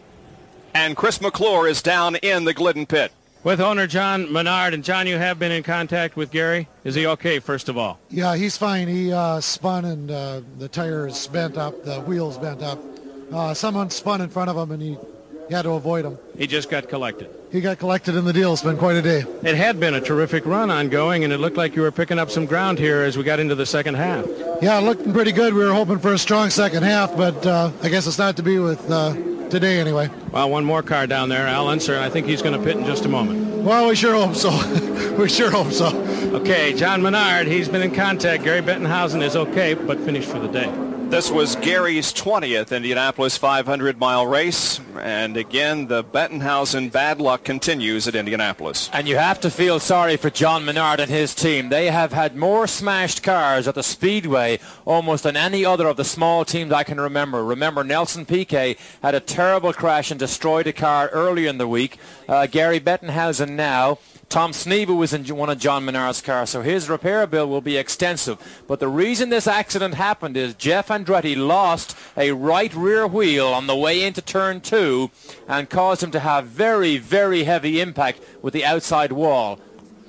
And Chris McClure is down in the Glidden pit. With owner John Menard. And John, you have been in contact with Gary. Is he okay, first of all? Yeah, he's fine. He uh, spun and uh, the tire is bent up, the wheel's bent up. Uh, someone spun in front of him and he, he had to avoid him. He just got collected. He got collected in the deal. It's been quite a day. It had been a terrific run ongoing, and it looked like you were picking up some ground here as we got into the second half. Yeah, looking pretty good. We were hoping for a strong second half, but uh, I guess it's not to be with uh, today anyway. Well, one more car down there, Al Unser, and I think he's going to pit in just a moment. Well, we sure hope so. we sure hope so. Okay, John Menard, he's been in contact. Gary Bettenhausen is okay, but finished for the day. This was Gary's twentieth Indianapolis five hundred mile race. And again, the Bettenhausen bad luck continues at Indianapolis. And you have to feel sorry for John Menard and his team. They have had more smashed cars at the Speedway almost than any other of the small teams I can remember. Remember, Nelson Piquet had a terrible crash and destroyed a car earlier in the week. Uh, Gary Bettenhausen now. Tom Sneva was in one of John Menard's cars, so his repair bill will be extensive. But the reason this accident happened is Jeff Andretti lost a right rear wheel on the way into turn two and caused him to have very, very heavy impact with the outside wall.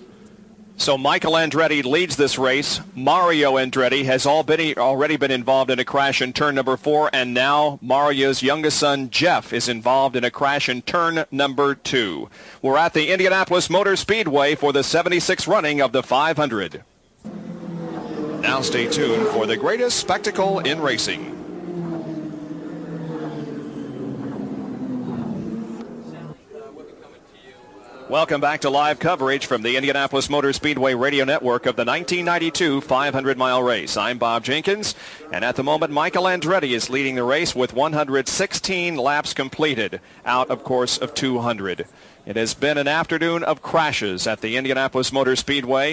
So Michael Andretti leads this race. Mario Andretti has all been, already been involved in a crash in turn number four, and now Mario's youngest son, Jeff, is involved in a crash in turn number two. We're at the Indianapolis Motor Speedway for the seventy-sixth running of the five hundred. Now stay tuned for the greatest spectacle in racing. Welcome back to live coverage from the Indianapolis Motor Speedway radio network of the nineteen ninety-two five hundred mile race. I'm Bob Jenkins, and at the moment, Michael Andretti is leading the race with one hundred sixteen laps completed, out, of course, of two hundred. It has been an afternoon of crashes at the Indianapolis Motor Speedway.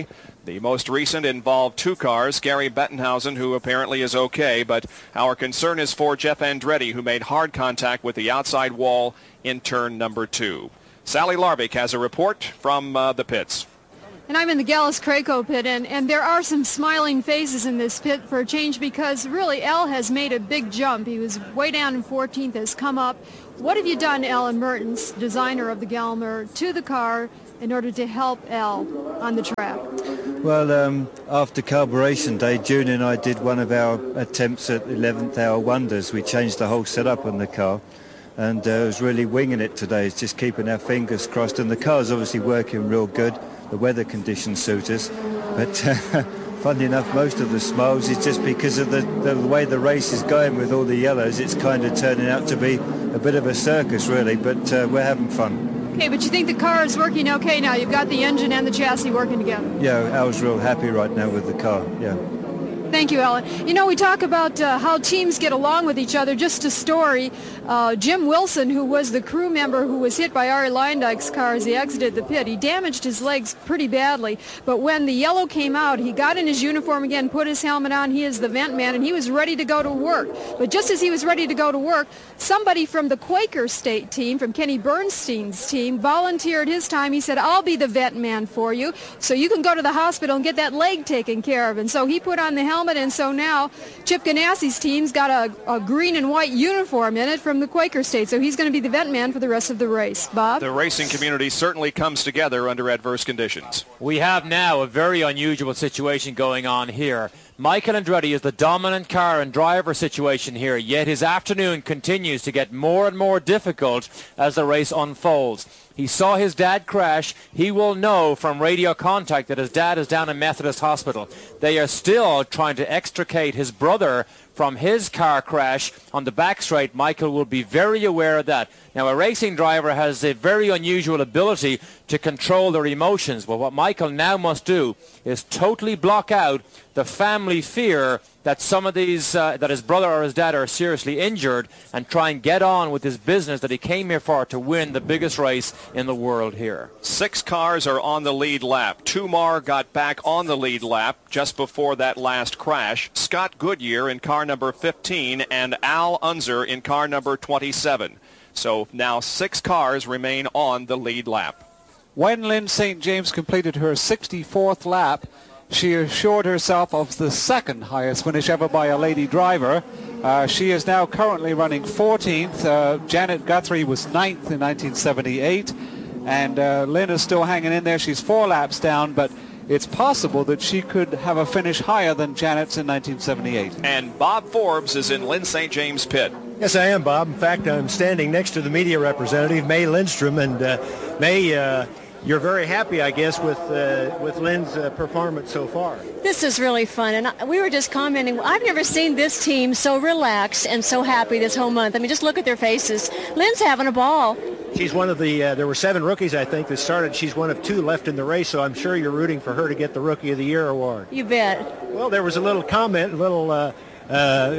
The most recent involved two cars, Gary Bettenhausen, who apparently is okay, but our concern is for Jeff Andretti, who made hard contact with the outside wall in turn number two. Sally Larbick has a report from uh, the pits. And I'm in the Gallus-Craco pit, and, and there are some smiling faces in this pit for a change, because really Al has made a big jump. He was way down in fourteenth, has come up. What have you done, Alan Mertens, designer of the Gallmer, to the car in order to help Al on the track? Well, um, after carburation day, June and I did one of our attempts at eleventh hour wonders. We changed the whole setup on the car, and uh, it was really winging it today. It's just keeping our fingers crossed, and the car's obviously working real good. The weather conditions suit us, but uh, funny enough, most of the smiles is just because of the, the way the race is going with all the yellows. It's kind of turning out to be a bit of a circus, really, but uh, we're having fun. Okay, but you think the car is working okay now? You've got the engine and the chassis working together. Yeah, Al's real happy right now with the car, yeah. Thank you, Ellen. You know, we talk about uh, how teams get along with each other. Just a story. Uh, Jim Wilson, who was the crew member who was hit by Arie Luyendyk's car as he exited the pit, he damaged his legs pretty badly. But when the yellow came out, he got in his uniform again, put his helmet on. He is the vent man, and he was ready to go to work. But just as he was ready to go to work, somebody from the Quaker State team, from Kenny Bernstein's team, volunteered his time. He said, I'll be the vent man for you, so you can go to the hospital and get that leg taken care of. And so he put on the helmet, and so now Chip Ganassi's team's got a, a green and white uniform in it from the Quaker State, so he's going to be the vent man for the rest of the race. Bob? The racing community certainly comes together under adverse conditions. We have now a very unusual situation going on here. Michael Andretti is the dominant car and driver situation here, yet his afternoon continues to get more and more difficult as the race unfolds. He saw his dad crash. He will know from radio contact that his dad is down in Methodist Hospital. They are still trying to extricate his brother from his car crash on the back straight. Michael will be very aware of that. Now, a racing driver has a very unusual ability to control their emotions, but what Michael now must do is totally block out the family fear that some of these, uh, that his brother or his dad are seriously injured, and try and get on with his business that he came here for, to win the biggest race in the world here. Six cars are on the lead lap. Two more got back on the lead lap just before that last crash. Scott Goodyear in car number fifteen and Al Unser in car number twenty-seven. So now six cars remain on the lead lap. When Lynn Saint James completed her sixty-fourth lap, she assured herself of the second highest finish ever by a lady driver. Uh, she is now currently running fourteenth. Uh, Janet Guthrie was ninth in nineteen seventy-eight, and uh, Lynn is still hanging in there. She's four laps down, but it's possible that she could have a finish higher than Janet's in nineteen seventy-eight. And Bob Forbes is in Lynn Saint James' pit. Yes, I am, Bob. In fact, I'm standing next to the media representative, May Lindstrom, and uh, May, uh, you're very happy, I guess, with uh, with Lynn's uh, performance so far. This is really fun, and I, we were just commenting, I've never seen this team so relaxed and so happy this whole month. I mean, just look at their faces. Lynn's having a ball. She's one of the, uh, there were seven rookies, I think, that started. She's one of two left in the race, so I'm sure you're rooting for her to get the Rookie of the Year award. You bet. Well, there was a little comment, a little uh, uh,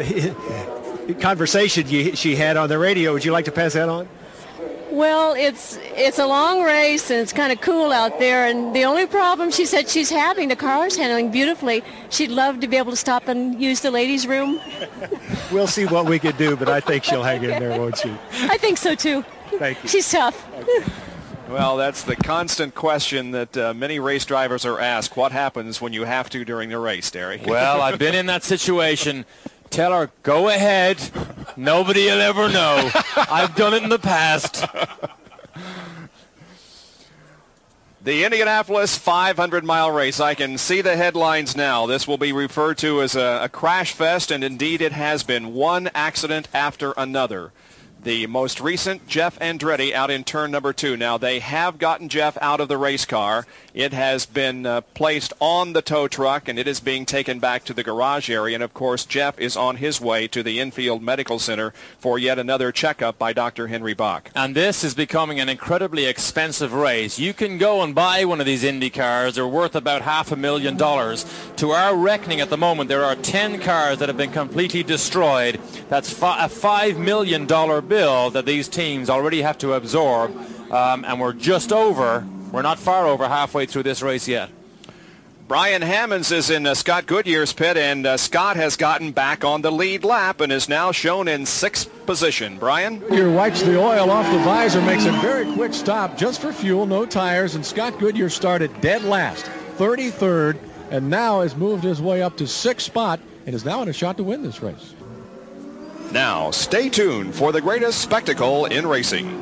conversation you, she had on the radio. Would you like to pass that on? Well, it's it's a long race, and it's kind of cool out there, and the only problem she said she's having, the car's handling beautifully. She'd love to be able to stop and use the ladies' room. We'll see what we could do, but I think she'll hang in there, won't she? I think so, too. Thank you. She's tough. Well, that's the constant question that uh, many race drivers are asked. What happens when you have to during the race, Derry? Well, I've been in that situation. Tell her, go ahead. Nobody will ever know. I've done it in the past. The Indianapolis five hundred mile race. I can see the headlines now. This will be referred to as a, a crash fest, and indeed it has been, one accident after another. The most recent, Jeff Andretti, out in turn number two. Now, they have gotten Jeff out of the race car. It has been uh, placed on the tow truck, and it is being taken back to the garage area. And, of course, Jeff is on his way to the Infield Medical Center for yet another checkup by Doctor Henry Bach. And this is becoming an incredibly expensive race. You can go and buy one of these Indy cars. They're worth about half a million dollars. To our reckoning at the moment, there are ten cars that have been completely destroyed. That's fi- a five million dollars bill that these teams already have to absorb, um, and we're just over, we're not far over halfway through this race yet. Brian Hammonds is in uh, Scott Goodyear's pit, and uh, Scott has gotten back on the lead lap and is now shown in sixth position. Brian? Goodyear wipes the oil off the visor, makes a very quick stop just for fuel, no tires, and Scott Goodyear started dead last, thirty-third, and now has moved his way up to sixth spot and is now in a shot to win this race. Now, stay tuned for the greatest spectacle in racing.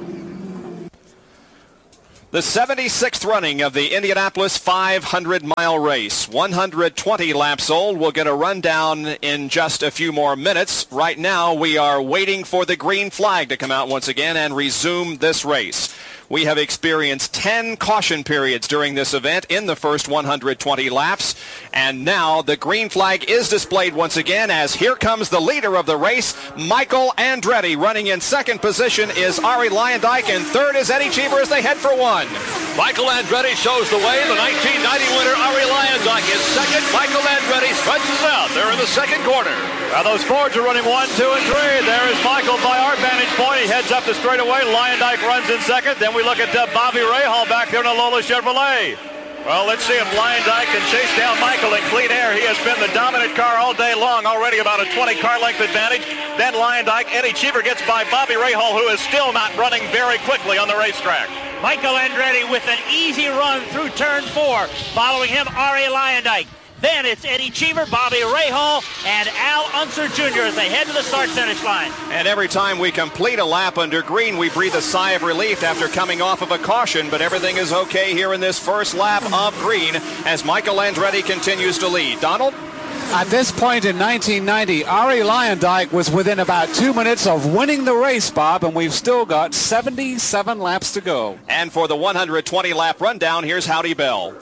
The seventy-sixth running of the Indianapolis five hundred mile race. one hundred twenty laps old. We'll get a rundown in just a few more minutes. Right now, we are waiting for the green flag to come out once again and resume this race. We have experienced ten caution periods during this event in the first one hundred twenty laps. And now the green flag is displayed once again as here comes the leader of the race, Michael Andretti. Running in second position is Arie Luyendyk, and third is Eddie Cheever as they head for one. Michael Andretti shows the way. The nineteen ninety winner, Arie Luyendyk, is second. Michael Andretti stretches out. They're in the second corner. Now those Fords are running one, two, and three. There is Michael by our vantage point. He heads up the straightaway. Luyendyk runs in second. Then we look at uh, Bobby Rahal back there in a Lola Chevrolet. Well, let's see if Luyendyk can chase down Michael in clean air. He has been the dominant car all day long, already about a twenty car length advantage. Then Luyendyk, Eddie Cheever gets by Bobby Rahal, who is still not running very quickly on the racetrack. Michael Andretti with an easy run through turn four. Following him, Arie Luyendyk. Then it's Eddie Cheever, Bobby Rahal, and Al Unser Junior as they head to the start-finish line. And every time we complete a lap under green, we breathe a sigh of relief after coming off of a caution, but everything is okay here in this first lap of green as Michael Andretti continues to lead. Donald? At this point in nineteen ninety, Arie Luyendyk was within about two minutes of winning the race, Bob, and we've still got seventy-seven laps to go. And for the one hundred twenty lap rundown, here's Howdy Bell.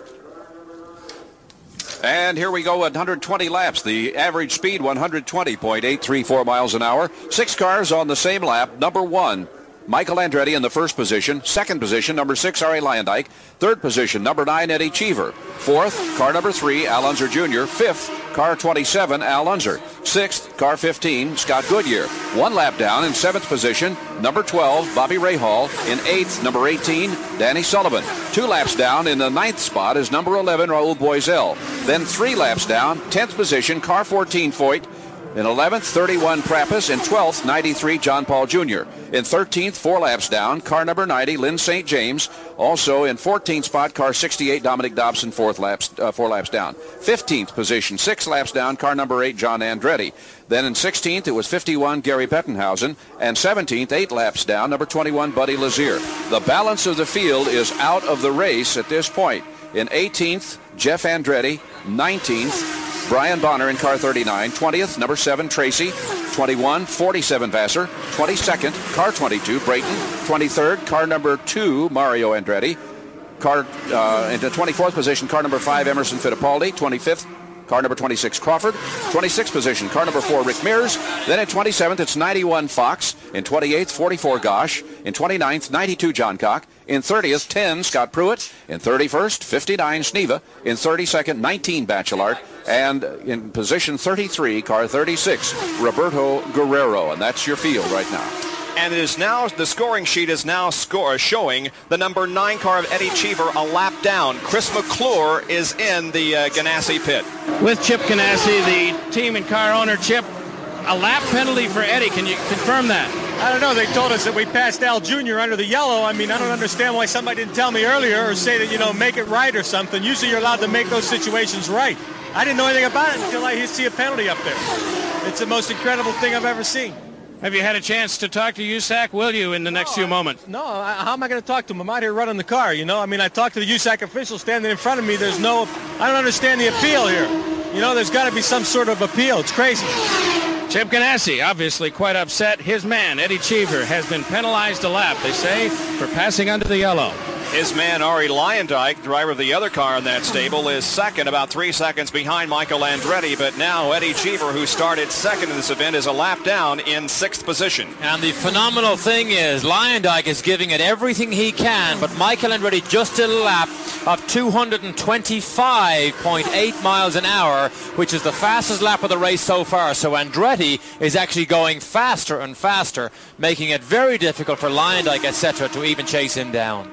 And here we go, one hundred twenty laps. The average speed, one hundred twenty point eight three four miles an hour. Six cars on the same lap. Number one, Michael Andretti in the first position. Second position, number six, Arie Luyendyk. Third position, number nine, Eddie Cheever. Fourth, car number three, Al Unser Junior Fifth, car twenty-seven, Al Unser. Sixth, car fifteen, Scott Goodyear. One lap down in seventh position, number twelve, Bobby Rahal. In eighth, number eighteen, Danny Sullivan. Two laps down in the ninth spot is number eleven, Raul Boesel. Then three laps down, tenth position, car fourteen, Foyt. In eleventh, thirty-one, Prappas. In twelfth, ninety-three, John Paul Junior In thirteenth, four laps down, car number ninety, Lynn Saint James. Also in fourteenth spot, car sixty-eight, Dominic Dobson, fourth laps, uh, four laps down. fifteenth position, six laps down, car number eight, John Andretti. Then in sixteenth, it was fifty-one, Gary Bettenhausen. And seventeenth, eight laps down, number twenty-one, Buddy Lazier. The balance of the field is out of the race at this point. In eighteenth, Jeff Andretti. nineteenth, Brian Bonner in car thirty-nine. twentieth, number seven, Tracy. twenty-one, forty-seven, Vassar. twenty-second, car twenty-two, Brayton. twenty-third, car number two, Mario Andretti. Car uh, in the twenty-fourth position, car number five, Emerson Fittipaldi. twenty-fifth, car number twenty-six, Crawford. twenty-sixth position, car number four, Rick Mears. Then in twenty-seventh, it's ninety-one, Fox. In twenty-eighth, forty-four, Gosh. In twenty-ninth, ninety-two, John Cock. In thirtieth, ten, Scott Pruitt. In thirty-first, fifty-nine, Sneva. In thirty-second, nineteen, Bachelard. And in position thirty-three, car thirty-six, Roberto Guerrero. And that's your field right now. And it is now, the scoring sheet is now score, showing the number nine car of Eddie Cheever a lap down. Chris McClure is in the uh, Ganassi pit. With Chip Ganassi, the team and car owner. Chip, a lap penalty for Eddie. Can you confirm that? I don't know. They told us that we passed Al Junior under the yellow. I mean, I don't understand why somebody didn't tell me earlier or say that, you know, make it right or something. Usually you're allowed to make those situations right. I didn't know anything about it until I see a penalty up there. It's the most incredible thing I've ever seen. Have you had a chance to talk to U S A C? Will you in the next no, few I, moments? No. I, how am I going to talk to him? I'm out here running the car, you know? I mean, I talked to the U S A C official standing in front of me. There's no, I don't understand the appeal here. You know, there's got to be some sort of appeal. It's crazy. Chip Ganassi, obviously quite upset. His man, Eddie Cheever, has been penalized a lap, they say, for passing under the yellow. His man, Arie Luyendyk, driver of the other car in that stable, is second, about three seconds behind Michael Andretti. But now Eddie Cheever, who started second in this event, is a lap down in sixth position. And the phenomenal thing is Luyendyk is giving it everything he can, but Michael Andretti just did a lap of two hundred twenty-five point eight miles an hour, which is the fastest lap of the race so far. So Andretti is actually going faster and faster, making it very difficult for Luyendyk, et cetera, to even chase him down. And the four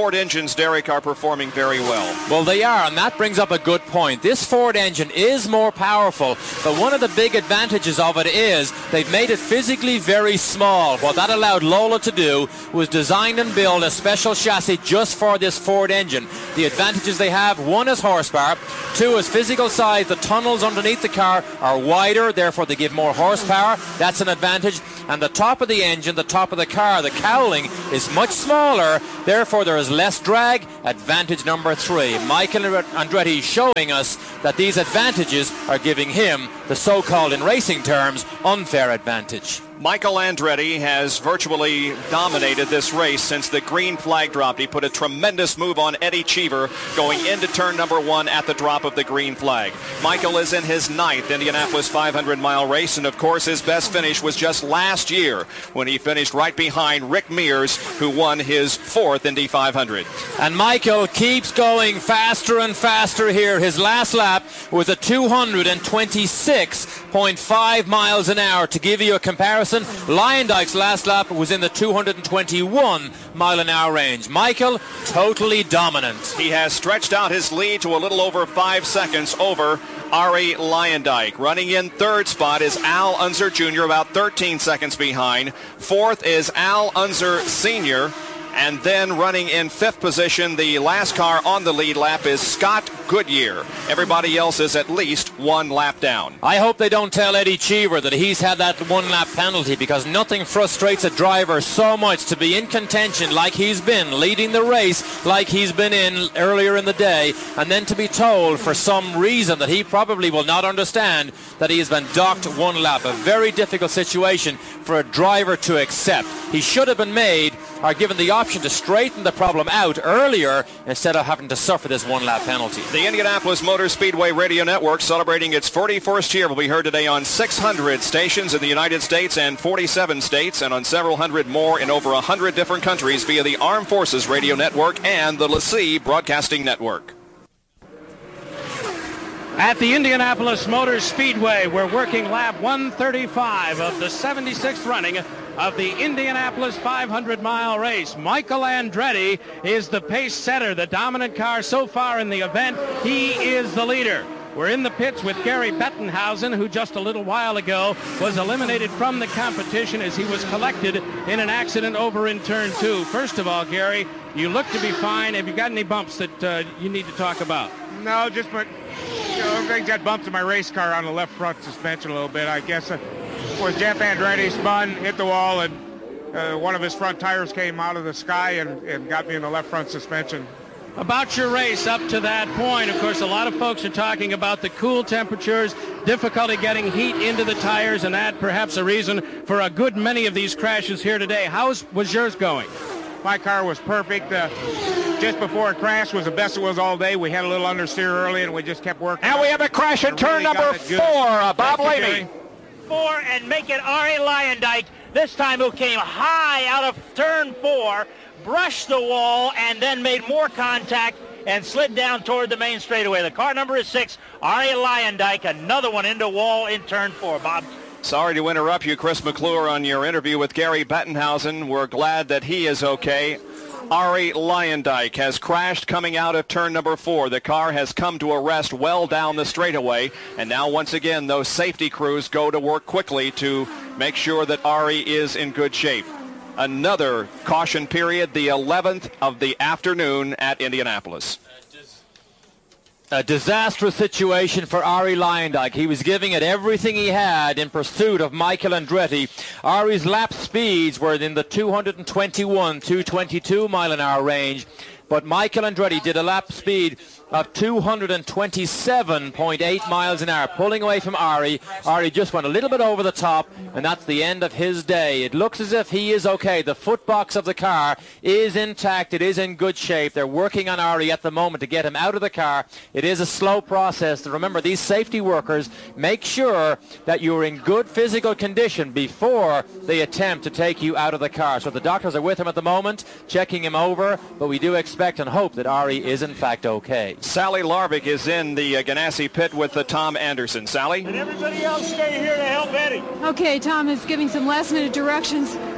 Ford engines, Derek, are performing very well. Well, they are, and that brings up a good point. This Ford engine is more powerful, but one of the big advantages of it is they've made it physically very small. What that allowed Lola to do was design and build a special chassis just for this Ford engine. The advantages they have, one is horsepower, two is physical size. The tunnels underneath the car are wider, therefore they give more horsepower. That's an advantage. And the top of the engine, the top of the car, the cowling is much smaller, therefore there is less drag. Advantage number three. Michael Andretti showing us that these advantages are giving him the so-called, in racing terms, unfair advantage. Michael Andretti has virtually dominated this race since the green flag dropped. He put a tremendous move on Eddie Cheever going into turn number one at the drop of the green flag. Michael is in his ninth Indianapolis five hundred mile race, and of course his best finish was just last year when he finished right behind Rick Mears, who won his fourth Indy five hundred. And Michael keeps going faster and faster here. His last lap was a two hundred twenty-six point five miles an hour. To give you a comparison, Lyondike's last lap was in the two hundred twenty-one mile an hour range. Michael, totally dominant. He has stretched out his lead to a little over five seconds over Arie Luyendyk. Running in third spot is Al Unser Junior, about thirteen seconds behind. Fourth is Al Unser Senior. And then running in fifth position, the last car on the lead lap is Scott Goodyear. Everybody else is at least one lap down. I hope they don't tell Eddie Cheever that he's had that one lap penalty, because nothing frustrates a driver so much to be in contention like he's been, leading the race like he's been in earlier in the day, and then to be told for some reason that he probably will not understand that he has been docked one lap. A very difficult situation for a driver to accept. He should have been made or given the option to straighten the problem out earlier instead of having to suffer this one lap penalty. The Indianapolis Motor Speedway Radio Network, celebrating its forty-first year, will be heard today on six hundred stations in the United States and forty-seven states, and on several hundred more in over one hundred different countries via the Armed Forces Radio Network and the LeSee Broadcasting Network. At the Indianapolis Motor Speedway, we're working lap one thirty-five of the seventy-sixth running of the Indianapolis five hundred mile race. Michael Andretti is the pace setter, the dominant car so far in the event. He is the leader. We're in the pits with Gary Bettenhausen, who just a little while ago was eliminated from the competition as he was collected in an accident over in turn two. First of all, Gary, you look to be fine. Have you got any bumps that uh, you need to talk about? No, just my, you know, I got bumps in my race car on the left front suspension a little bit. I guess uh, was Jeff Andretti spun, hit the wall, and uh, one of his front tires came out of the sky and, and got me in the left front suspension. About your race up to that point, of course, a lot of folks are talking about the cool temperatures, difficulty getting heat into the tires, and that perhaps a reason for a good many of these crashes here today. How was yours going? My car was perfect. Uh, just before it crashed was the best it was all day. We had a little understeer early, and we just kept working. And we have a crash in turn number four. Uh, Bob Levy. Four, and make it Arie Luyendyk, this time who came high out of turn four, brushed the wall, and then made more contact and slid down toward the main straightaway. The car number is six, Arie Luyendyk, another one into wall in turn four. Bob. Sorry to interrupt you, Chris McClure, on your interview with Gary Bettenhausen. We're glad that he is okay. Arie Luyendyk has crashed coming out of turn number four. The car has come to a rest well down the straightaway, and now once again those safety crews go to work quickly to make sure that Arie is in good shape. Another caution period, the eleventh of the afternoon at Indianapolis. A disastrous situation for Arie Luyendyk. He was giving it everything he had in pursuit of Michael Andretti. Arie's lap speeds were in the two twenty-one, two twenty-two mile an hour range, but Michael Andretti did a lap speed of two twenty-seven point eight miles an hour, pulling away from Arie. Arie just went a little bit over the top, and that's the end of his day. It looks as if he is okay. The footbox of the car is intact. It is in good shape. They're working on Arie at the moment to get him out of the car. It is a slow process. Remember, these safety workers make sure that you're in good physical condition before they attempt to take you out of the car. So the doctors are with him at the moment, checking him over, but we do expect and hope that Arie is in fact okay. Sally Larvik is in the uh, Ganassi pit with uh, Tom Anderson. Sally? And everybody else stay here to help Eddie. Okay, Tom is giving some last-minute directions.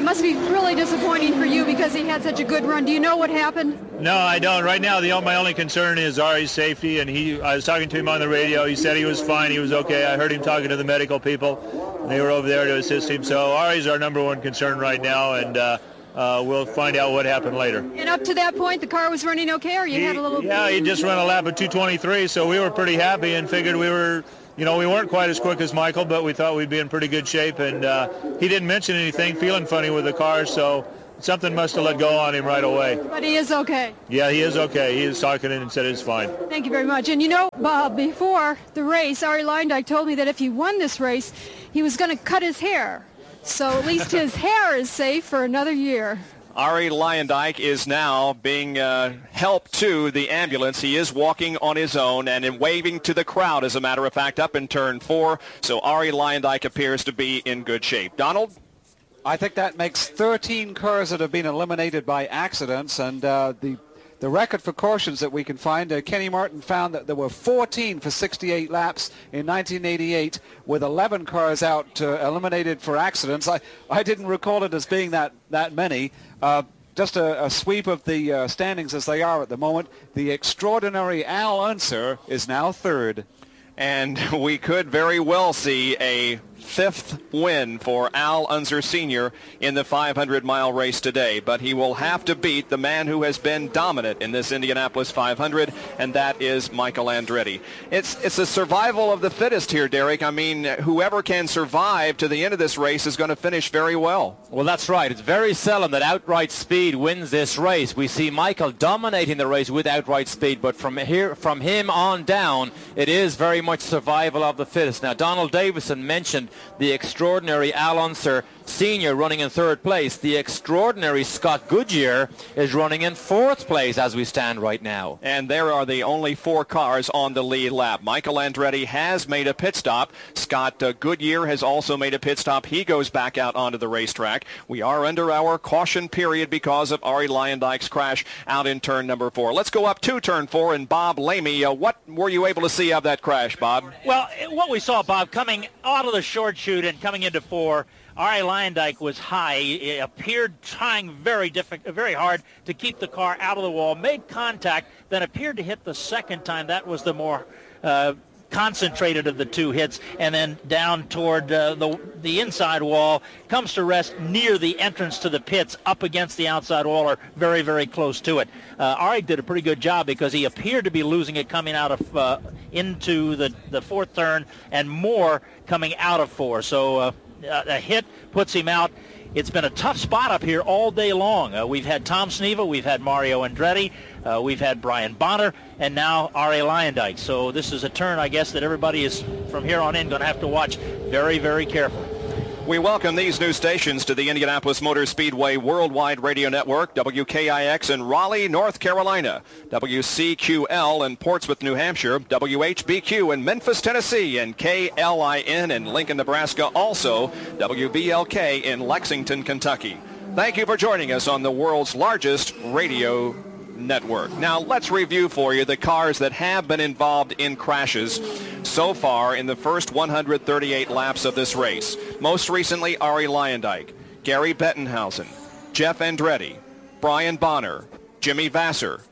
It must be really disappointing for you because he had such a good run. Do you know what happened? No, I don't. Right now, the my only concern is Ari's safety, and he. I was talking to him on the radio. He said he was fine. He was okay. I heard him talking to the medical people. They were over there to assist him. So Ari's our number one concern right now, and uh, uh, we'll find out what happened later. And up to that point, the car was running okay, or you he, had a little... Yeah, he just ran a lap of two twenty-three, so we were pretty happy and figured we were... You know, we weren't quite as quick as Michael, but we thought we'd be in pretty good shape. And uh, he didn't mention anything, feeling funny with the car, so something must have let go on him right away. But he is okay. Yeah, he is okay. He is talking and said it's fine. Thank you very much. And you know, Bob, before the race, Arie Luyendyk told me that if he won this race, he was going to cut his hair. So at least his hair is safe for another year. Arie Luyendyk is now being uh, helped to the ambulance. He is walking on his own and in waving to the crowd, as a matter of fact, up in turn four. So Arie Luyendyk appears to be in good shape. Donald? I think that makes thirteen cars that have been eliminated by accidents, and uh, the the record for cautions that we can find, uh, Kenny Martin found that there were fourteen for sixty-eight laps in nineteen eighty-eight, with eleven cars out uh, eliminated for accidents. I, I didn't recall it as being that, that many. Uh, just a, a sweep of the uh, standings as they are at the moment. The extraordinary Al Unser is now third. And we could very well see a fifth win for Al Unser Senior in the five hundred mile race today, but he will have to beat the man who has been dominant in this Indianapolis five hundred, and that is Michael Andretti. It's it's a survival of the fittest here, Derek. I mean, whoever can survive to the end of this race is going to finish very well. Well, that's right. It's very seldom that outright speed wins this race. We see Michael dominating the race with outright speed, but from here, from him on down, it is very much survival of the fittest. Now, Donald Davison mentioned the extraordinary Al Unser Senior running in third place. The extraordinary Scott Goodyear is running in fourth place as we stand right now. And there are the only four cars on the lead lap. Michael Andretti has made a pit stop. Scott uh, Goodyear has also made a pit stop. He goes back out onto the racetrack. We are under our caution period because of Arie Luyendyk's crash out in turn number four. Let's go up to turn four, and Bob Lamey, uh, what were you able to see of that crash, Bob? Well, what we saw, Bob, coming out of the short chute and coming into four, Arie Luyendyk was high. He appeared trying very difficult, very hard to keep the car out of the wall, made contact, then appeared to hit the second time. That was the more uh, concentrated of the two hits, and then down toward uh, the, the inside wall, comes to rest near the entrance to the pits, up against the outside wall, or very, very close to it. Uh, Arie did a pretty good job because he appeared to be losing it coming out of uh, into the, the fourth turn, and more coming out of four. So uh, a hit puts him out. It's been a tough spot up here all day long. Uh, we've had Tom Sneva, we've had Mario Andretti, uh, we've had Brian Bonner, and now Arie Luyendyk. So this is a turn, I guess, that everybody is, from here on in, going to have to watch very, very carefully. We welcome these new stations to the Indianapolis Motor Speedway Worldwide Radio Network, W K I X in Raleigh, North Carolina, W C Q L in Portsmouth, New Hampshire, W H B Q in Memphis, Tennessee, and K L I N in Lincoln, Nebraska, also W B L K in Lexington, Kentucky. Thank you for joining us on the world's largest radio network. Now, let's review for you the cars that have been involved in crashes so far in the first one hundred thirty-eight laps of this race. Most recently, Arie Luyendyk, Gary Bettenhausen, Jeff Andretti, Brian Bonner, Jimmy Vasser,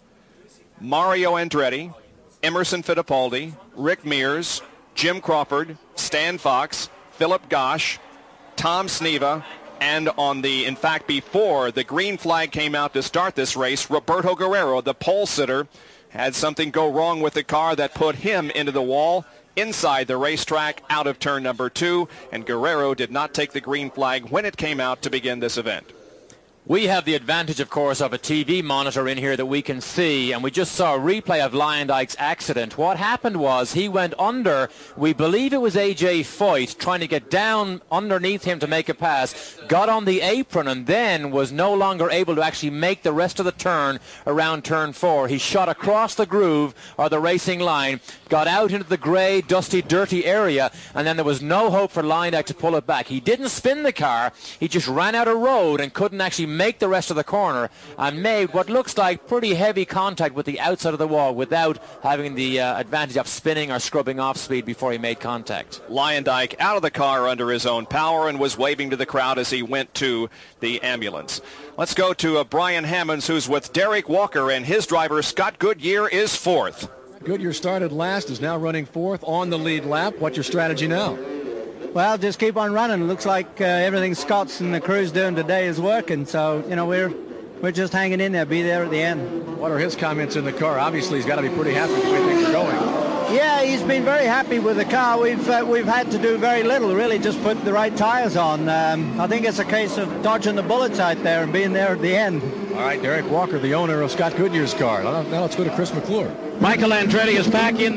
Mario Andretti, Emerson Fittipaldi, Rick Mears, Jim Crawford, Stan Fox, Philip Gosch, Tom Sneva, and on the, in fact, before the green flag came out to start this race, Roberto Guerrero, the pole sitter, had something go wrong with the car that put him into the wall inside the racetrack out of turn number two, and Guerrero did not take the green flag when it came out to begin this event. We have the advantage, of course, of a T V monitor in here that we can see, and we just saw a replay of Luyendyk's accident. What happened was he went under, we believe it was A J Foyt, trying to get down underneath him to make a pass, got on the apron, and then was no longer able to actually make the rest of the turn around turn four. He shot across the groove, or the racing line, got out into the gray, dusty, dirty area, and then there was no hope for Luyendyk to pull it back. He didn't spin the car, he just ran out of road and couldn't actually make the rest of the corner and made what looks like pretty heavy contact with the outside of the wall without having the uh, advantage of spinning or scrubbing off speed before he made contact. Leyendijk out of the car under his own power and was waving to the crowd as he went to the ambulance. Let's go to uh, Brian Hammonds, who's with Derek Walker, and his driver, Scott Goodyear, is fourth. Goodyear started last, is now running fourth on the lead lap. What's your strategy now? Well, just keep on running. It looks like uh, everything Scott's and the crew's doing today is working. So, you know, we're we're just hanging in there, be there at the end. What are his comments in the car? Obviously, he's got to be pretty happy with the way things are going. Yeah, he's been very happy with the car. We've uh, we've had to do very little, really, just put the right tires on. Um, I think it's a case of dodging the bullets out there and being there at the end. All right, Derek Walker, the owner of Scott Goodyear's car. Now, now let's go to Chris McClure. Michael Andretti is back in